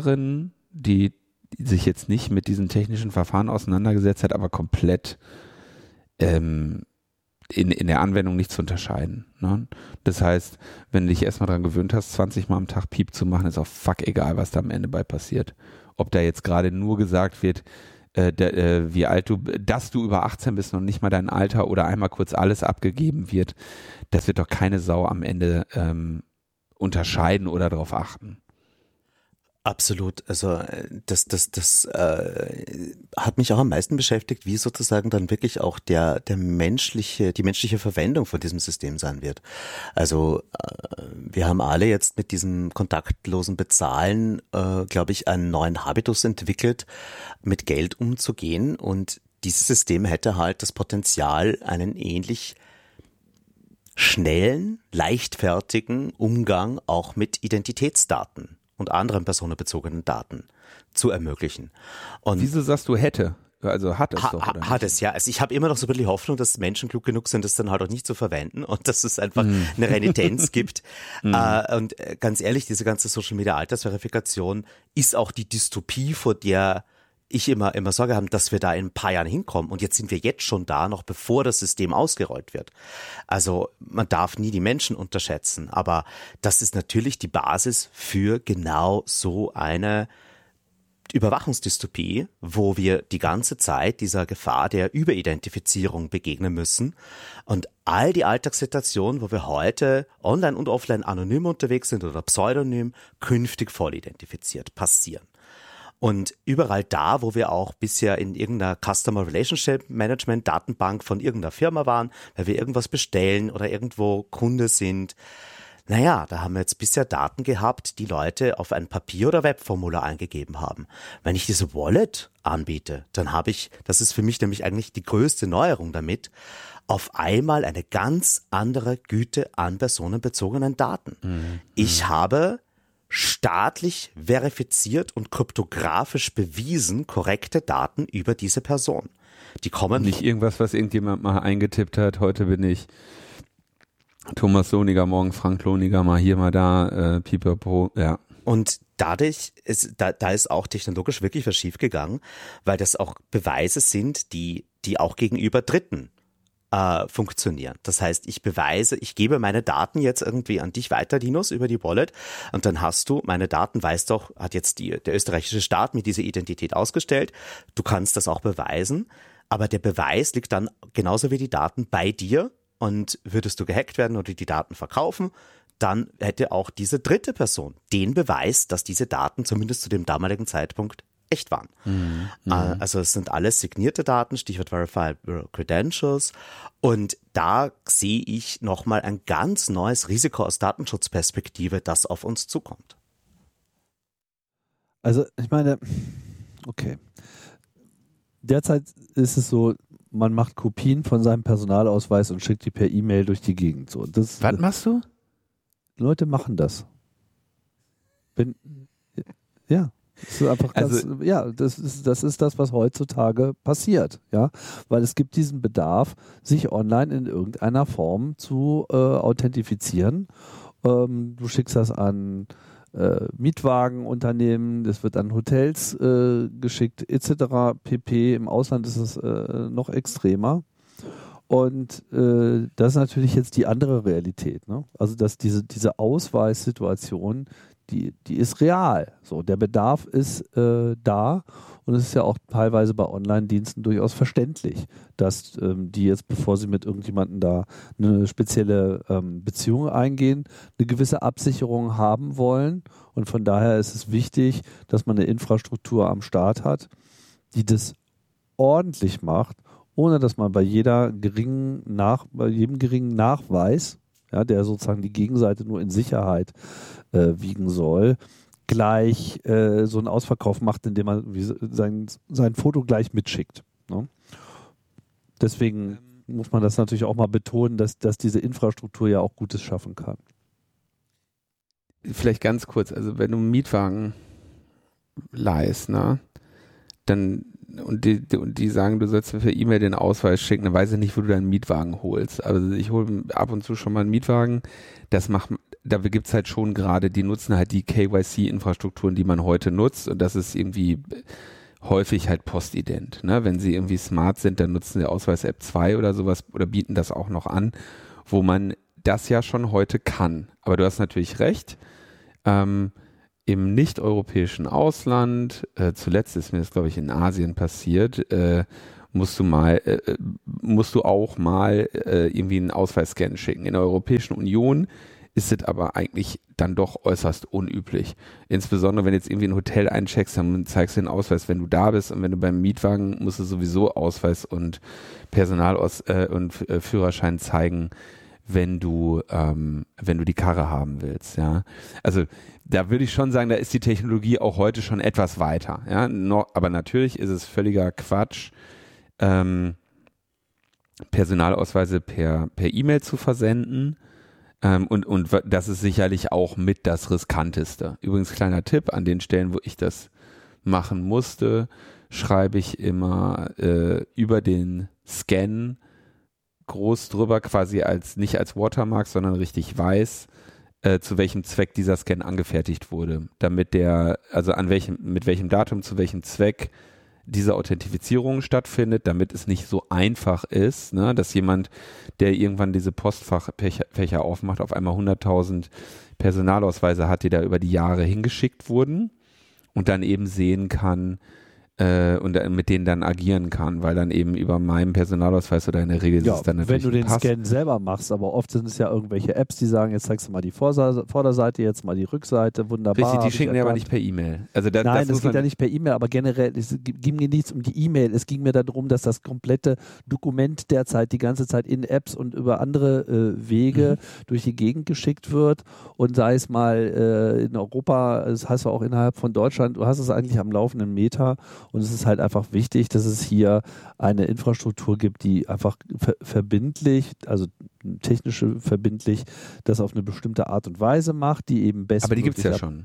Nutzerin, die sich jetzt nicht mit diesen technischen Verfahren auseinandergesetzt hat, aber komplett in der Anwendung nicht zu unterscheiden. Ne? Das heißt, wenn du dich erstmal dran gewöhnt hast, 20 Mal am Tag Piep zu machen, ist auch fuck egal, was da am Ende bei passiert. Ob da jetzt gerade nur gesagt wird, wie alt du, dass du über 18 bist und nicht mal dein Alter oder einmal kurz alles abgegeben wird, das wird doch keine Sau am Ende unterscheiden oder darauf achten. Absolut. Also das hat mich auch am meisten beschäftigt, wie sozusagen dann wirklich auch die menschliche Verwendung von diesem System sein wird. Also wir haben alle jetzt mit diesem kontaktlosen Bezahlen, glaube ich, einen neuen Habitus entwickelt, mit Geld umzugehen, und dieses System hätte halt das Potenzial, einen ähnlich schnellen, leichtfertigen Umgang auch mit Identitätsdaten und anderen personenbezogenen Daten zu ermöglichen. Und wieso sagst du hätte? Also hat es doch, oder nicht? Hat es, ja. Also ich habe immer noch so ein bisschen Hoffnung, dass Menschen klug genug sind, das dann halt auch nicht zu verwenden und dass es einfach eine Renitenz gibt. Und ganz ehrlich, diese ganze Social-Media-Altersverifikation ist auch die Dystopie, vor der ich immer Sorge habe, dass wir da in ein paar Jahren hinkommen. Und jetzt sind wir jetzt schon da, noch bevor das System ausgerollt wird. Also man darf nie die Menschen unterschätzen, aber das ist natürlich die Basis für genau so eine Überwachungsdystopie, wo wir die ganze Zeit dieser Gefahr der Überidentifizierung begegnen müssen. Und all die Alltagssituationen, wo wir heute online und offline anonym unterwegs sind oder pseudonym, künftig voll identifiziert passieren. Und überall da, wo wir auch bisher in irgendeiner Customer Relationship Management Datenbank von irgendeiner Firma waren, weil wir irgendwas bestellen oder irgendwo Kunde sind, naja, da haben wir jetzt bisher Daten gehabt, die Leute auf ein Papier- oder Webformular eingegeben haben. Wenn ich diese Wallet anbiete, dann habe ich, das ist für mich nämlich eigentlich die größte Neuerung damit, auf einmal eine ganz andere Güte an personenbezogenen Daten. Ich habe staatlich verifiziert und kryptografisch bewiesen korrekte Daten über diese Person. Die kommen nicht irgendwas, was irgendjemand mal eingetippt hat. Heute bin ich Thomas Lohniger, morgen Frank Lohniger, mal hier, mal da, pipapo, ja. Und dadurch da ist auch technologisch wirklich was schiefgegangen, weil das auch Beweise sind, die auch gegenüber Dritten funktionieren. Das heißt, ich gebe meine Daten jetzt irgendwie an dich weiter, Dinos, über die Wallet, und dann hast du meine Daten, weißt doch, hat jetzt der österreichische Staat mit dieser Identität ausgestellt, du kannst das auch beweisen, aber der Beweis liegt dann genauso wie die Daten bei dir, und würdest du gehackt werden oder die Daten verkaufen, dann hätte auch diese dritte Person den Beweis, dass diese Daten zumindest zu dem damaligen Zeitpunkt echt waren. Also es sind alles signierte Daten, Stichwort Verifiable Credentials, und da sehe ich nochmal ein ganz neues Risiko aus Datenschutzperspektive, das auf uns zukommt. Also ich meine, okay, derzeit ist es so, man macht Kopien von seinem Personalausweis und schickt die per E-Mail durch die Gegend. So, was machst du? Leute machen das. Ja. Das ist einfach ganz, also, ja, das ist das, was heutzutage passiert, ja, weil es gibt diesen Bedarf, sich online in irgendeiner Form zu authentifizieren. Du schickst das an Mietwagenunternehmen, das wird an Hotels geschickt, etc. pp. Im Ausland ist es noch extremer. Und das ist natürlich jetzt die andere Realität, ne? Also dass diese Ausweissituation, die ist real. So, der Bedarf ist da, und es ist ja auch teilweise bei Online-Diensten durchaus verständlich, dass die jetzt, bevor sie mit irgendjemandem da eine spezielle Beziehung eingehen, eine gewisse Absicherung haben wollen. Und von daher ist es wichtig, dass man eine Infrastruktur am Start hat, die das ordentlich macht, ohne dass man bei jedem geringen Nachweis, ja, der sozusagen die Gegenseite nur in Sicherheit wiegen soll, gleich so einen Ausverkauf macht, indem man sein Foto gleich mitschickt. Ne? Deswegen muss man das natürlich auch mal betonen, dass diese Infrastruktur ja auch Gutes schaffen kann. Vielleicht ganz kurz, also wenn du einen Mietwagen leihst, ne, dann und die sagen, du sollst mir per E-Mail den Ausweis schicken, dann weiß ich nicht, wo du deinen Mietwagen holst. Also ich hole ab und zu schon mal einen Mietwagen, da gibt's halt schon gerade, die nutzen halt die KYC-Infrastrukturen, die man heute nutzt, und das ist irgendwie häufig halt postident. Ne? Wenn sie irgendwie smart sind, dann nutzen sie Ausweis-App 2 oder sowas oder bieten das auch noch an, wo man das ja schon heute kann. Aber du hast natürlich recht, im nicht-europäischen Ausland, zuletzt ist mir das, glaube ich, in Asien passiert, musst du auch mal irgendwie einen Ausweisscan schicken. In der Europäischen Union ist es aber eigentlich dann doch äußerst unüblich. Insbesondere, wenn du jetzt irgendwie ein Hotel eincheckst, dann zeigst du den Ausweis, wenn du da bist, und wenn du beim Mietwagen musst du sowieso Ausweis und und Führerschein zeigen, wenn du die Karre haben willst, ja. Also da würde ich schon sagen, da ist die Technologie auch heute schon etwas weiter, ja. Aber natürlich ist es völliger Quatsch, Personalausweise per E-Mail zu versenden. Und das ist sicherlich auch mit das Riskanteste. Übrigens, kleiner Tipp, an den Stellen, wo ich das machen musste, schreibe ich immer über den Scan groß drüber, quasi nicht als Watermark, sondern richtig weiß, zu welchem Zweck dieser Scan angefertigt wurde. Damit mit welchem Datum, zu welchem Zweck diese Authentifizierung stattfindet, damit es nicht so einfach ist, ne, dass jemand, der irgendwann diese Postfächer aufmacht, auf einmal 100.000 Personalausweise hat, die da über die Jahre hingeschickt wurden und dann eben sehen kann und mit denen dann agieren kann, weil dann eben über meinen Personalausweis oder in der Regel ist es dann natürlich wenn du den Scan selber machst, aber oft sind es ja irgendwelche Apps, die sagen, jetzt zeigst du mal die Vorderseite, jetzt mal die Rückseite, wunderbar. Richtig, die schicken mir aber nicht per E-Mail. Also Nein, das geht ja nicht per E-Mail, aber generell, es ging mir nichts um die E-Mail, es ging mir darum, dass das komplette Dokument derzeit die ganze Zeit in Apps und über andere Wege durch die Gegend geschickt wird, und sei es mal in Europa, das heißt auch innerhalb von Deutschland, du hast es eigentlich am laufenden Meter. Und es ist halt einfach wichtig, dass es hier eine Infrastruktur gibt, die einfach verbindlich, also technische verbindlich, das auf eine bestimmte Art und Weise macht, die eben besser. Aber die gibt es ja schon.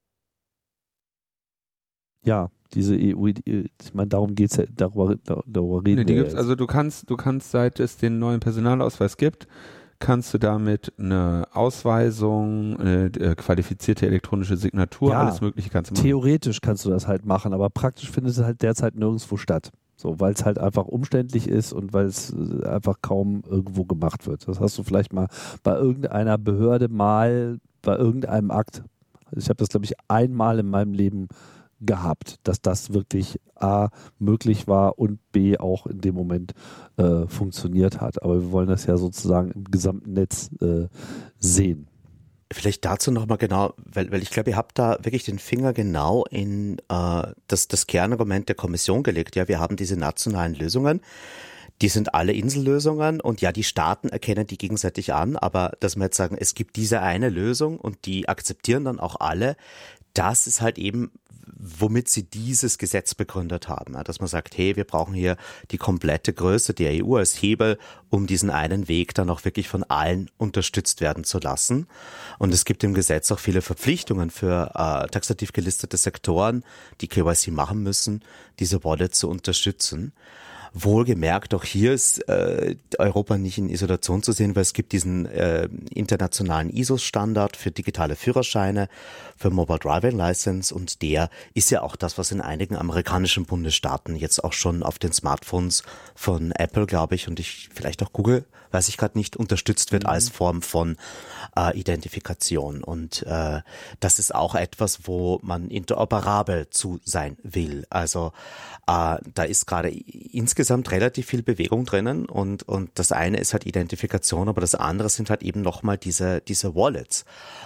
Ja, diese EU, ich meine, darum geht es ja, darüber reden wir gibt's, also du kannst, seit es den neuen Personalausweis gibt, kannst du damit eine Ausweisung, eine qualifizierte elektronische Signatur, alles Mögliche kannst du machen. Theoretisch kannst du das halt machen, aber praktisch findet es halt derzeit nirgendwo statt. So, weil es halt einfach umständlich ist und weil es einfach kaum irgendwo gemacht wird. Das hast du vielleicht mal bei irgendeiner Behörde bei irgendeinem Akt. Ich habe das, glaube ich, einmal in meinem Leben gehabt, dass das wirklich A, möglich war und B, auch in dem Moment funktioniert hat. Aber wir wollen das ja sozusagen im gesamten Netz sehen. Vielleicht dazu nochmal genau, weil ich glaube, ihr habt da wirklich den Finger genau in das Kernargument der Kommission gelegt. Ja, wir haben diese nationalen Lösungen, die sind alle Insellösungen und ja, die Staaten erkennen die gegenseitig an, aber dass wir jetzt sagen, es gibt diese eine Lösung und die akzeptieren dann auch alle, das ist halt eben, womit sie dieses Gesetz begründet haben. Dass man sagt, hey, wir brauchen hier die komplette Größe der EU als Hebel, um diesen einen Weg dann auch wirklich von allen unterstützt werden zu lassen. Und es gibt im Gesetz auch viele Verpflichtungen für taxativ gelistete Sektoren, die KYC machen müssen, diese Wallet zu unterstützen. Wohlgemerkt, auch hier ist Europa nicht in Isolation zu sehen, weil es gibt diesen internationalen ISO-Standard für digitale Führerscheine, für Mobile Driving License, und der ist ja auch das, was in einigen amerikanischen Bundesstaaten jetzt auch schon auf den Smartphones von Apple, glaube ich, und vielleicht auch Google, weiß ich gerade nicht, unterstützt wird als Form von Identifikation. Und das ist auch etwas, wo man interoperabel zu sein will. Also da ist gerade insgesamt relativ viel Bewegung drinnen und das eine ist halt Identifikation, aber das andere sind halt eben nochmal diese Wallets.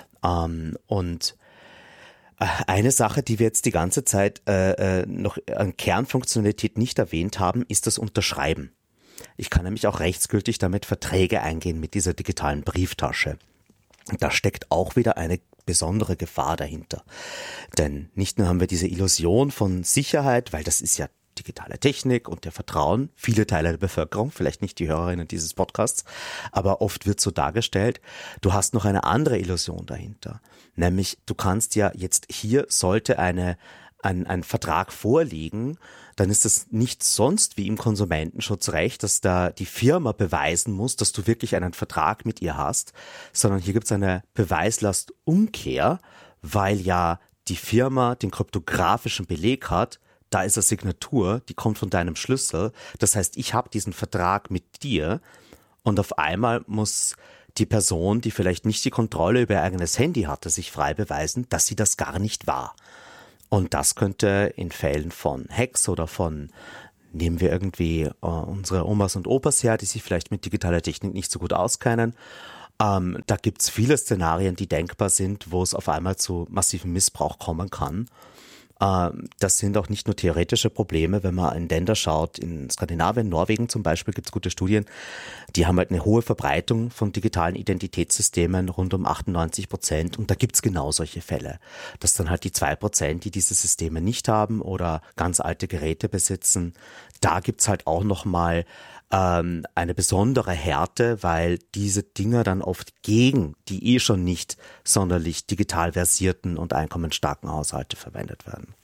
Und eine Sache, die wir jetzt die ganze Zeit noch an Kernfunktionalität nicht erwähnt haben, ist das Unterschreiben. Ich kann nämlich auch rechtsgültig damit Verträge eingehen mit dieser digitalen Brieftasche. Da steckt auch wieder eine besondere Gefahr dahinter. Denn nicht nur haben wir diese Illusion von Sicherheit, weil das ist ja digitale Technik und der Vertrauen, viele Teile der Bevölkerung, vielleicht nicht die Hörerinnen dieses Podcasts, aber oft wird so dargestellt, du hast noch eine andere Illusion dahinter. Nämlich, du kannst ja jetzt hier, sollte ein Vertrag vorliegen, dann ist das nicht sonst wie im Konsumentenschutzrecht, dass da die Firma beweisen muss, dass du wirklich einen Vertrag mit ihr hast, sondern hier gibt es eine Beweislastumkehr, weil ja die Firma den kryptografischen Beleg hat, da ist eine Signatur, die kommt von deinem Schlüssel. Das heißt, ich habe diesen Vertrag mit dir und auf einmal muss die Person, die vielleicht nicht die Kontrolle über ihr eigenes Handy hatte, sich frei beweisen, dass sie das gar nicht war. Und das könnte in Fällen von Hacks oder von, nehmen wir irgendwie unsere Omas und Opas her, die sich vielleicht mit digitaler Technik nicht so gut auskennen. Da gibt's viele Szenarien, die denkbar sind, wo es auf einmal zu massivem Missbrauch kommen kann. Das sind auch nicht nur theoretische Probleme, wenn man in Länder schaut, in Skandinavien, Norwegen zum Beispiel, gibt es gute Studien, die haben halt eine hohe Verbreitung von digitalen Identitätssystemen, rund um 98%, und da gibt es genau solche Fälle, dass dann halt die 2%, die diese Systeme nicht haben oder ganz alte Geräte besitzen, da gibt es halt auch nochmal eine besondere Härte, weil diese Dinger dann oft gegen die schon nicht sonderlich digital versierten und einkommensstarken Haushalte verwendet werden.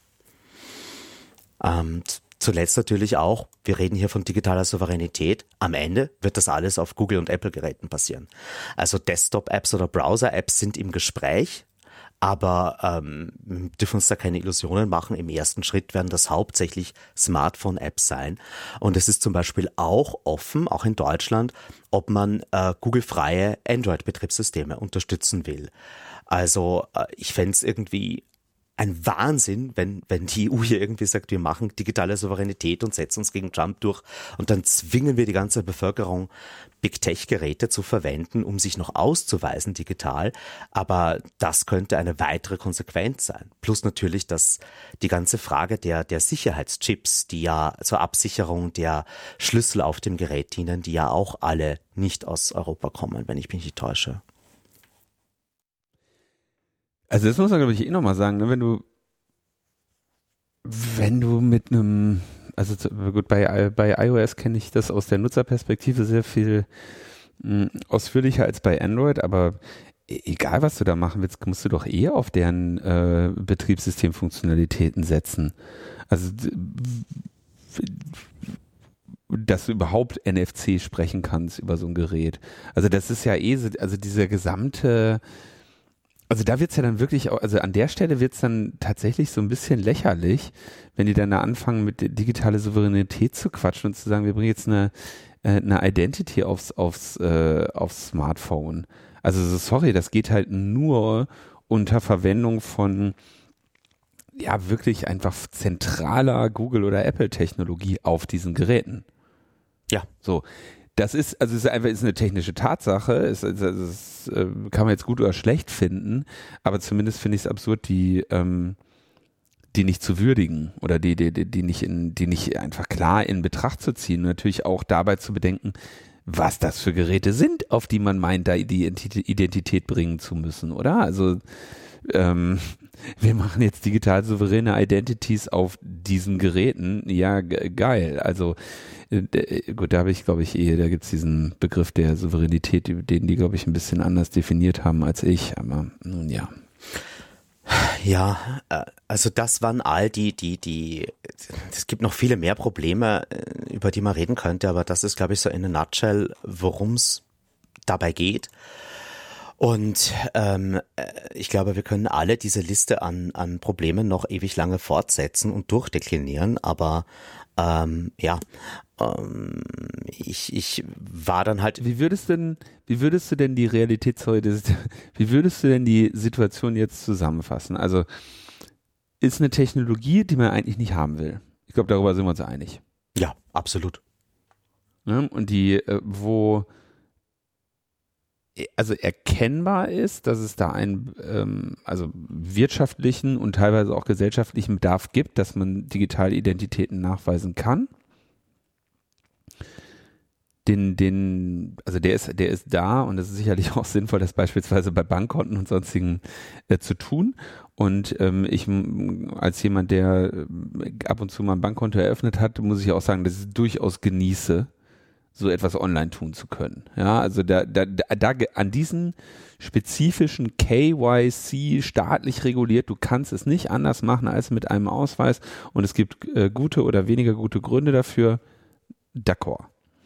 Zuletzt natürlich auch, wir reden hier von digitaler Souveränität. Am Ende wird das alles auf Google- und Apple-Geräten passieren. Also Desktop-Apps oder Browser-Apps sind im Gespräch. Aber wir dürfen uns da keine Illusionen machen. Im ersten Schritt werden das hauptsächlich Smartphone-Apps sein. Und es ist zum Beispiel auch offen, auch in Deutschland, ob man Google-freie Android-Betriebssysteme unterstützen will. Also ich fände es irgendwie ein Wahnsinn, wenn die EU hier irgendwie sagt, wir machen digitale Souveränität und setzen uns gegen Trump durch und dann zwingen wir die ganze Bevölkerung, Big-Tech-Geräte zu verwenden, um sich noch auszuweisen digital. Aber das könnte eine weitere Konsequenz sein. Plus natürlich, dass die ganze Frage der Sicherheitschips, die ja zur Absicherung der Schlüssel auf dem Gerät dienen, die ja auch alle nicht aus Europa kommen, wenn ich mich nicht täusche. Also das muss man, glaube ich, nochmal sagen, ne? Wenn du mit einem, also gut, bei iOS kenne ich das aus der Nutzerperspektive sehr viel ausführlicher als bei Android, aber egal, was du da machen willst, musst du doch auf deren Betriebssystemfunktionalitäten setzen. Also dass du überhaupt NFC sprechen kannst über so ein Gerät. Also das ist ja also dieser gesamte. Also da wird's ja dann wirklich, also an der Stelle wird's dann tatsächlich so ein bisschen lächerlich, wenn die dann da anfangen mit digitale Souveränität zu quatschen und zu sagen, wir bringen jetzt eine Identity aufs Smartphone. Also sorry, das geht halt nur unter Verwendung von ja wirklich einfach zentraler Google- oder Apple-Technologie auf diesen Geräten. Ja. So. Das ist eine technische Tatsache, es kann man jetzt gut oder schlecht finden, aber zumindest finde ich es absurd, die nicht zu würdigen oder die nicht einfach klar in Betracht zu ziehen. Natürlich auch dabei zu bedenken, was das für Geräte sind, auf die man meint, da die Identität bringen zu müssen, oder? Also wir machen jetzt digital souveräne Identities auf diesen Geräten. Ja, geil. Also gut, da habe ich, glaube ich, da gibt es diesen Begriff der Souveränität, den die, glaube ich, ein bisschen anders definiert haben als ich. Aber nun ja. Ja, also das waren all es gibt noch viele mehr Probleme, über die man reden könnte, aber das ist, glaube ich, so in a nutshell, worum es dabei geht. Und ich glaube, wir können alle diese Liste an Problemen noch ewig lange fortsetzen und durchdeklinieren, aber ich war dann halt. Wie würdest du denn die Realität wie würdest du denn die Situation jetzt zusammenfassen? Also ist eine Technologie, die man eigentlich nicht haben will. Ich glaube, darüber sind wir uns einig. Ja, absolut. Ja, und die, wo also erkennbar ist, dass es da einen also wirtschaftlichen und teilweise auch gesellschaftlichen Bedarf gibt, dass man digitale Identitäten nachweisen kann. Also der ist da und es ist sicherlich auch sinnvoll, das beispielsweise bei Bankkonten und sonstigen zu tun. Und ich als jemand, der ab und zu mal ein Bankkonto eröffnet hat, muss ich auch sagen, dass ich es durchaus genieße, so etwas online tun zu können. Ja, also da an diesen spezifischen KYC staatlich reguliert, du kannst es nicht anders machen als mit einem Ausweis und es gibt gute oder weniger gute Gründe dafür. D'accord.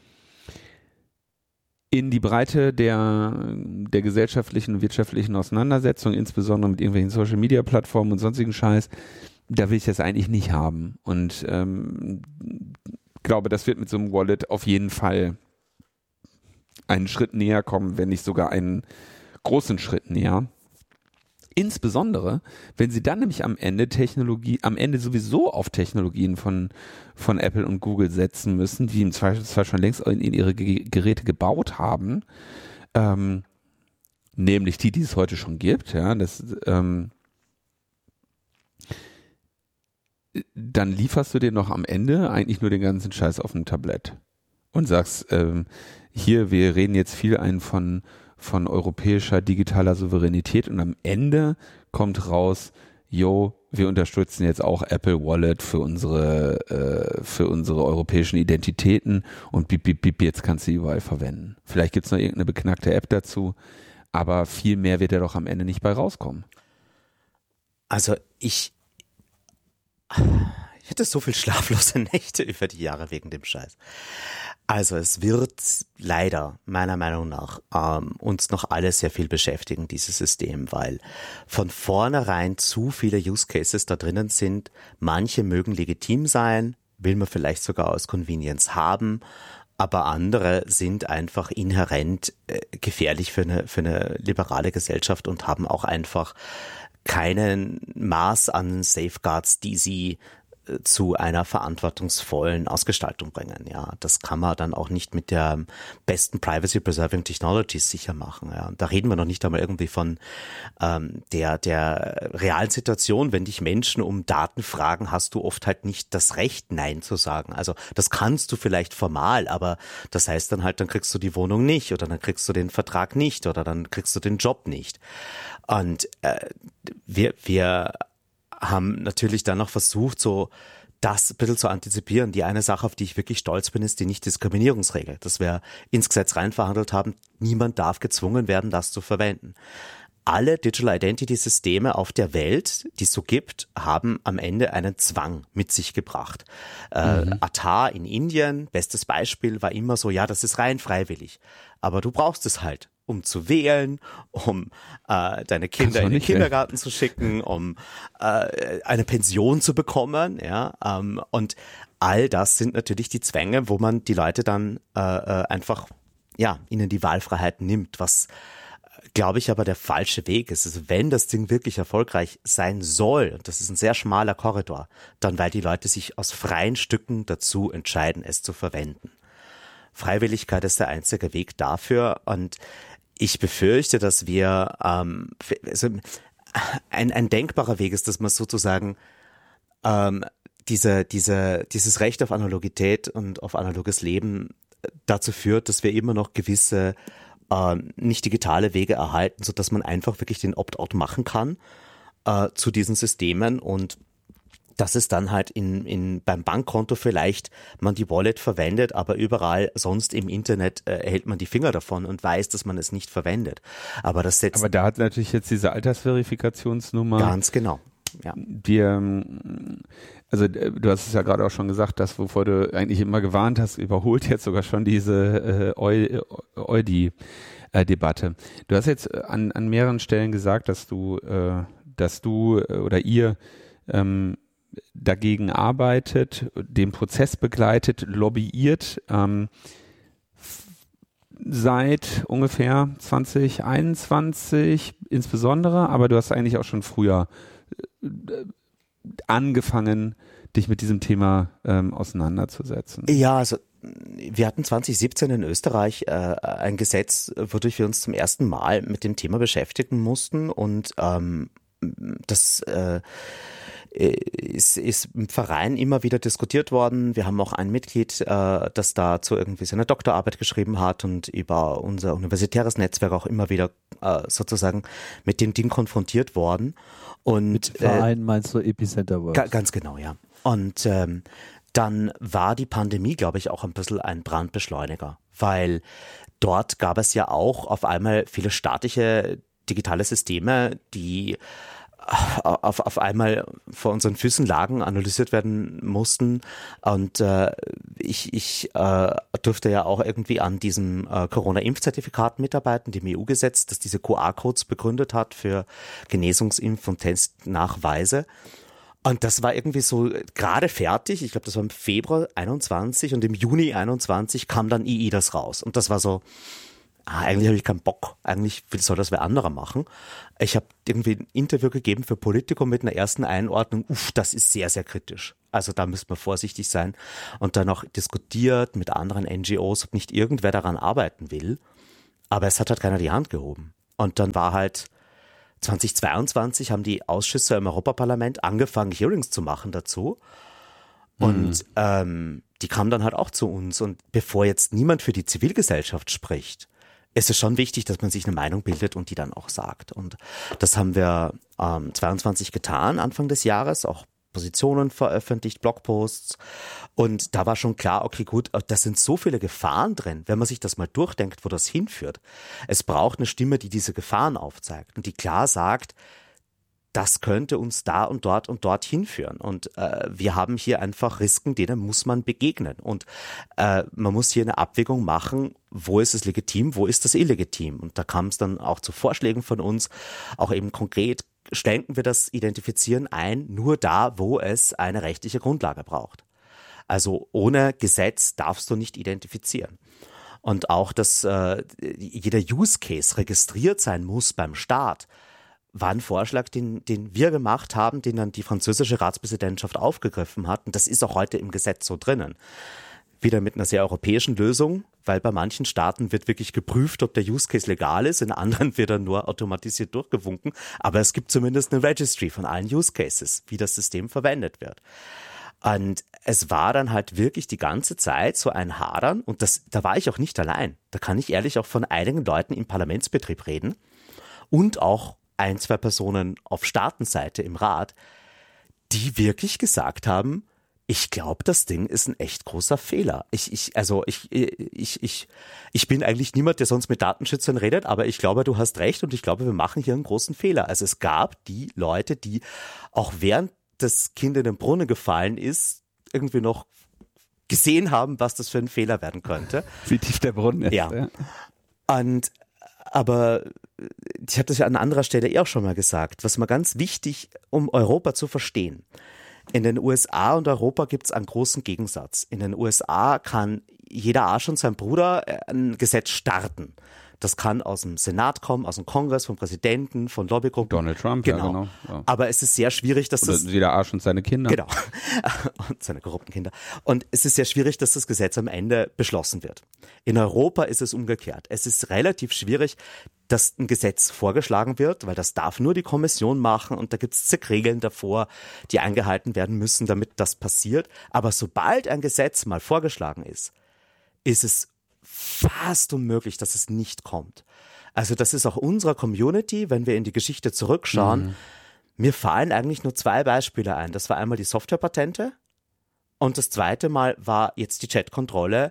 In die Breite der gesellschaftlichen und wirtschaftlichen Auseinandersetzung, insbesondere mit irgendwelchen Social-Media-Plattformen und sonstigen Scheiß, da will ich das eigentlich nicht haben. Und glaube, das wird mit so einem Wallet auf jeden Fall einen Schritt näher kommen, wenn nicht sogar einen großen Schritt näher. Insbesondere, wenn sie dann nämlich am Ende sowieso auf Technologien von Apple und Google setzen müssen, die im Zweifelsfall schon längst in ihre Geräte gebaut haben, nämlich die es heute schon gibt, ja, dann lieferst du dir noch am Ende eigentlich nur den ganzen Scheiß auf ein Tablett und sagst, hier, wir reden jetzt viel von europäischer digitaler Souveränität und am Ende kommt raus, wir unterstützen jetzt auch Apple Wallet für unsere europäischen Identitäten und bip, jetzt kannst du sie überall verwenden. Vielleicht gibt es noch irgendeine beknackte App dazu, aber viel mehr wird ja doch am Ende nicht bei rauskommen. Also ich hatte so viel schlaflose Nächte über die Jahre wegen dem Scheiß. Also es wird leider, meiner Meinung nach, uns noch alle sehr viel beschäftigen, dieses System, weil von vornherein zu viele Use Cases da drinnen sind. Manche mögen legitim sein, will man vielleicht sogar aus Convenience haben, aber andere sind einfach inhärent gefährlich für eine liberale Gesellschaft und haben auch einfach keinen Maß an Safeguards, die sie zu einer verantwortungsvollen Ausgestaltung bringen. Ja, das kann man dann auch nicht mit der besten Privacy-Preserving Technologies sicher machen. Ja, da reden wir noch nicht einmal irgendwie von der realen Situation. Wenn dich Menschen um Daten fragen, hast du oft halt nicht das Recht, Nein zu sagen. Also das kannst du vielleicht formal, aber das heißt dann halt, dann kriegst du die Wohnung nicht oder dann kriegst du den Vertrag nicht oder dann kriegst du den Job nicht. Und wir haben natürlich dann noch versucht, so das ein bisschen zu antizipieren. Die eine Sache, auf die ich wirklich stolz bin, ist die Nichtdiskriminierungsregel, dass wir ins Gesetz rein verhandelt haben, niemand darf gezwungen werden, das zu verwenden. Alle Digital Identity Systeme auf der Welt, die es so gibt, haben am Ende einen Zwang mit sich gebracht. Aadhaar in Indien, bestes Beispiel, war immer so, ja, das ist rein freiwillig. Aber du brauchst es halt, um zu wählen, um deine Kinder in den Kindergarten zu schicken, um eine Pension zu bekommen, ja, und all das sind natürlich die Zwänge, wo man die Leute dann einfach, ja, ihnen die Wahlfreiheit nimmt, was, glaube ich, aber der falsche Weg ist. Also wenn das Ding wirklich erfolgreich sein soll, und das ist ein sehr schmaler Korridor, dann weil die Leute sich aus freien Stücken dazu entscheiden, es zu verwenden. Freiwilligkeit ist der einzige Weg dafür und ich befürchte, dass wir also ein denkbarer Weg ist, dass man sozusagen dieses Recht auf Analogität und auf analoges Leben dazu führt, dass wir immer noch gewisse nicht digitale Wege erhalten, sodass man einfach wirklich den Opt-out machen kann zu diesen Systemen und dass es dann halt beim Bankkonto vielleicht man die Wallet verwendet, aber überall sonst im Internet hält man die Finger davon und weiß, dass man es nicht verwendet. Aber da hat natürlich jetzt diese Altersverifikationsnummer. Ganz genau. Ja. Also du hast es ja gerade auch schon gesagt, das, wovor du eigentlich immer gewarnt hast, überholt jetzt sogar schon diese EUDI-Debatte. Du hast jetzt an mehreren Stellen gesagt, dass du oder ihr dagegen arbeitet, den Prozess begleitet, lobbyiert, seit ungefähr 2021 insbesondere, aber du hast eigentlich auch schon früher angefangen, dich mit diesem Thema auseinanderzusetzen. Ja, also wir hatten 2017 in Österreich ein Gesetz, wodurch wir uns zum ersten Mal mit dem Thema beschäftigen mussten und das ist im Verein immer wieder diskutiert worden. Wir haben auch ein Mitglied, das dazu irgendwie seine Doktorarbeit geschrieben hat und über unser universitäres Netzwerk auch immer wieder sozusagen mit dem Ding konfrontiert worden. Und mit Verein meinst du Epicenter Works? Ganz genau, ja. Und dann war die Pandemie, glaube ich, auch ein bisschen ein Brandbeschleuniger, weil dort gab es ja auch auf einmal viele staatliche digitale Systeme, die auf einmal vor unseren Füßen lagen, analysiert werden mussten und ich durfte ja auch irgendwie an diesem Corona-Impfzertifikat mitarbeiten, dem EU-Gesetz, das diese QR-Codes begründet hat für Genesungsimpf- und Testnachweise Und das war irgendwie so gerade fertig. Ich glaube, das war im Februar 21 und im Juni 21 kam dann das raus. Und das war so, eigentlich habe ich keinen Bock. Eigentlich soll das wer anderer machen. Ich habe irgendwie ein Interview gegeben für Politico mit einer ersten Einordnung. Das ist sehr, sehr kritisch. Also da müssen wir vorsichtig sein. Und dann auch diskutiert mit anderen NGOs, ob nicht irgendwer daran arbeiten will. Aber es hat halt keiner die Hand gehoben. Und dann war halt 2022 haben die Ausschüsse im Europaparlament angefangen, Hearings zu machen dazu. Und die kamen dann halt auch zu uns. Und bevor jetzt niemand für die Zivilgesellschaft spricht, ist es schon wichtig, dass man sich eine Meinung bildet und die dann auch sagt. Und das haben wir 22 getan, Anfang des Jahres, auch Positionen veröffentlicht, Blogposts. Und da war schon klar, okay, gut, da sind so viele Gefahren drin, wenn man sich das mal durchdenkt, wo das hinführt. Es braucht eine Stimme, die diese Gefahren aufzeigt und die klar sagt, das könnte uns da und dort hinführen. Und wir haben hier einfach Risiken, denen muss man begegnen. Und man muss hier eine Abwägung machen, wo ist es legitim, wo ist das illegitim. Und da kam es dann auch zu Vorschlägen von uns, auch eben konkret, schränken wir das Identifizieren ein, nur da, wo es eine rechtliche Grundlage braucht. Also ohne Gesetz darfst du nicht identifizieren. Und auch, dass jeder Use Case registriert sein muss beim Staat, war ein Vorschlag, den wir gemacht haben, den dann die französische Ratspräsidentschaft aufgegriffen hat. Und das ist auch heute im Gesetz so drinnen. Wieder mit einer sehr europäischen Lösung, weil bei manchen Staaten wird wirklich geprüft, ob der Use Case legal ist, in anderen wird er nur automatisiert durchgewunken. Aber es gibt zumindest eine Registry von allen Use Cases, wie das System verwendet wird. Und es war dann halt wirklich die ganze Zeit so ein Hadern und da war ich auch nicht allein. Da kann ich ehrlich auch von einigen Leuten im Parlamentsbetrieb reden und auch 1, 2 Personen auf Staatenseite im Rat, die wirklich gesagt haben, ich glaube, das Ding ist ein echt großer Fehler. Ich bin eigentlich niemand, der sonst mit Datenschützern redet, aber ich glaube, du hast recht und ich glaube, wir machen hier einen großen Fehler. Also es gab die Leute, die auch während das Kind in den Brunnen gefallen ist, irgendwie noch gesehen haben, was das für ein Fehler werden könnte. Wie tief der Brunnen ist. Ja. Aber ich habe das ja an anderer Stelle auch schon mal gesagt, was mal ganz wichtig, um Europa zu verstehen. In den USA und Europa gibt es einen großen Gegensatz. In den USA kann jeder Arsch und sein Bruder ein Gesetz starten. Das kann aus dem Senat kommen, aus dem Kongress, vom Präsidenten, von Lobbygruppen. Donald Trump, genau. Ja, genau. Ja. Aber es ist sehr schwierig, dass Oder jeder Arsch und seine Kinder. Genau. Und seine korrupten Kinder. Und es ist sehr schwierig, dass das Gesetz am Ende beschlossen wird. In Europa ist es umgekehrt. Es ist relativ schwierig, dass ein Gesetz vorgeschlagen wird, weil das darf nur die Kommission machen und da gibt es zig Regeln davor, die eingehalten werden müssen, damit das passiert. Aber sobald ein Gesetz mal vorgeschlagen ist, ist es fast unmöglich, dass es nicht kommt. Also das ist auch unserer Community, wenn wir in die Geschichte zurückschauen, mir fallen eigentlich nur 2 Beispiele ein. Das war einmal die Softwarepatente und das zweite Mal war jetzt die Chatkontrolle,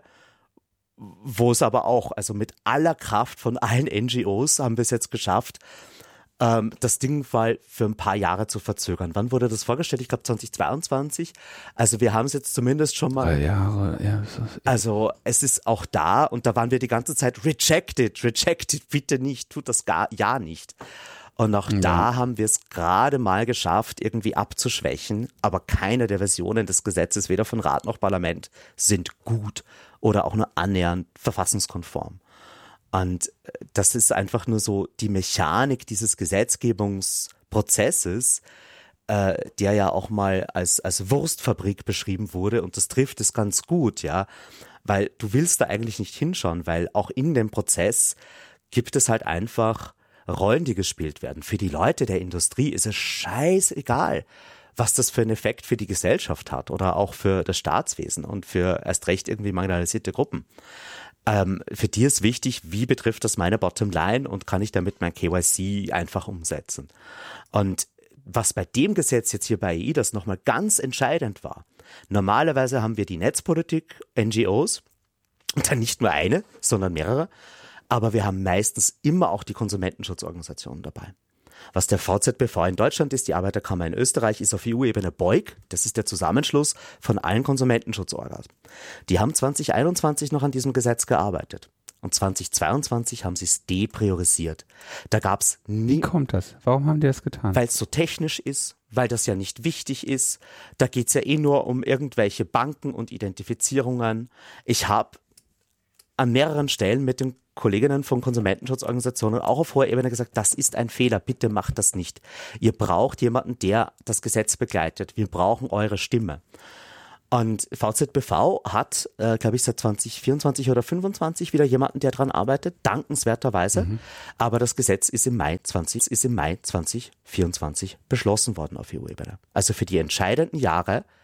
wo es aber auch, also mit aller Kraft von allen NGOs haben wir es jetzt geschafft, das Ding mal für ein paar Jahre zu verzögern. Wann wurde das vorgestellt? Ich glaube 2022. Also wir haben es jetzt zumindest schon mal. 3 Jahre, ja. Also es ist auch da und da waren wir die ganze Zeit rejected, bitte nicht, tut das ja nicht. Und auch da haben wir es gerade mal geschafft, irgendwie abzuschwächen, aber keine der Versionen des Gesetzes, weder von Rat noch Parlament, sind gut oder auch nur annähernd verfassungskonform. Und das ist einfach nur so die Mechanik dieses Gesetzgebungsprozesses, der ja auch mal als Wurstfabrik beschrieben wurde und das trifft es ganz gut, ja, weil du willst da eigentlich nicht hinschauen, weil auch in dem Prozess gibt es halt einfach Rollen, die gespielt werden. Für die Leute der Industrie ist es scheißegal, was das für einen Effekt für die Gesellschaft hat oder auch für das Staatswesen und für erst recht irgendwie marginalisierte Gruppen. Für die ist wichtig, wie betrifft das meine Bottomline und kann ich damit mein KYC einfach umsetzen. Und was bei dem Gesetz jetzt hier bei EIDAS nochmal ganz entscheidend war, normalerweise haben wir die Netzpolitik, NGOs, und dann nicht nur eine, sondern mehrere, aber wir haben meistens immer auch die Konsumentenschutzorganisationen dabei. Was der VZBV in Deutschland ist, die Arbeiterkammer in Österreich, ist auf EU-Ebene BEUG. Das ist der Zusammenschluss von allen Konsumentenschutzorgas. Die haben 2021 noch an diesem Gesetz gearbeitet. Und 2022 haben sie es depriorisiert. Da gab es nie. Wie kommt das? Warum haben die das getan? Weil es so technisch ist, weil das ja nicht wichtig ist. Da geht's ja eh nur um irgendwelche Banken und Identifizierungen. Ich habe an mehreren Stellen mit den Kolleginnen von Konsumentenschutzorganisationen auch auf hoher Ebene gesagt, das ist ein Fehler, bitte macht das nicht. Ihr braucht jemanden, der das Gesetz begleitet. Wir brauchen eure Stimme. Und VZBV hat, glaube ich, seit 2024 oder 2025 wieder jemanden, der dran arbeitet, dankenswerterweise. Aber das Gesetz ist im Mai 2024 beschlossen worden auf EU-Ebene. Also für die entscheidenden Jahre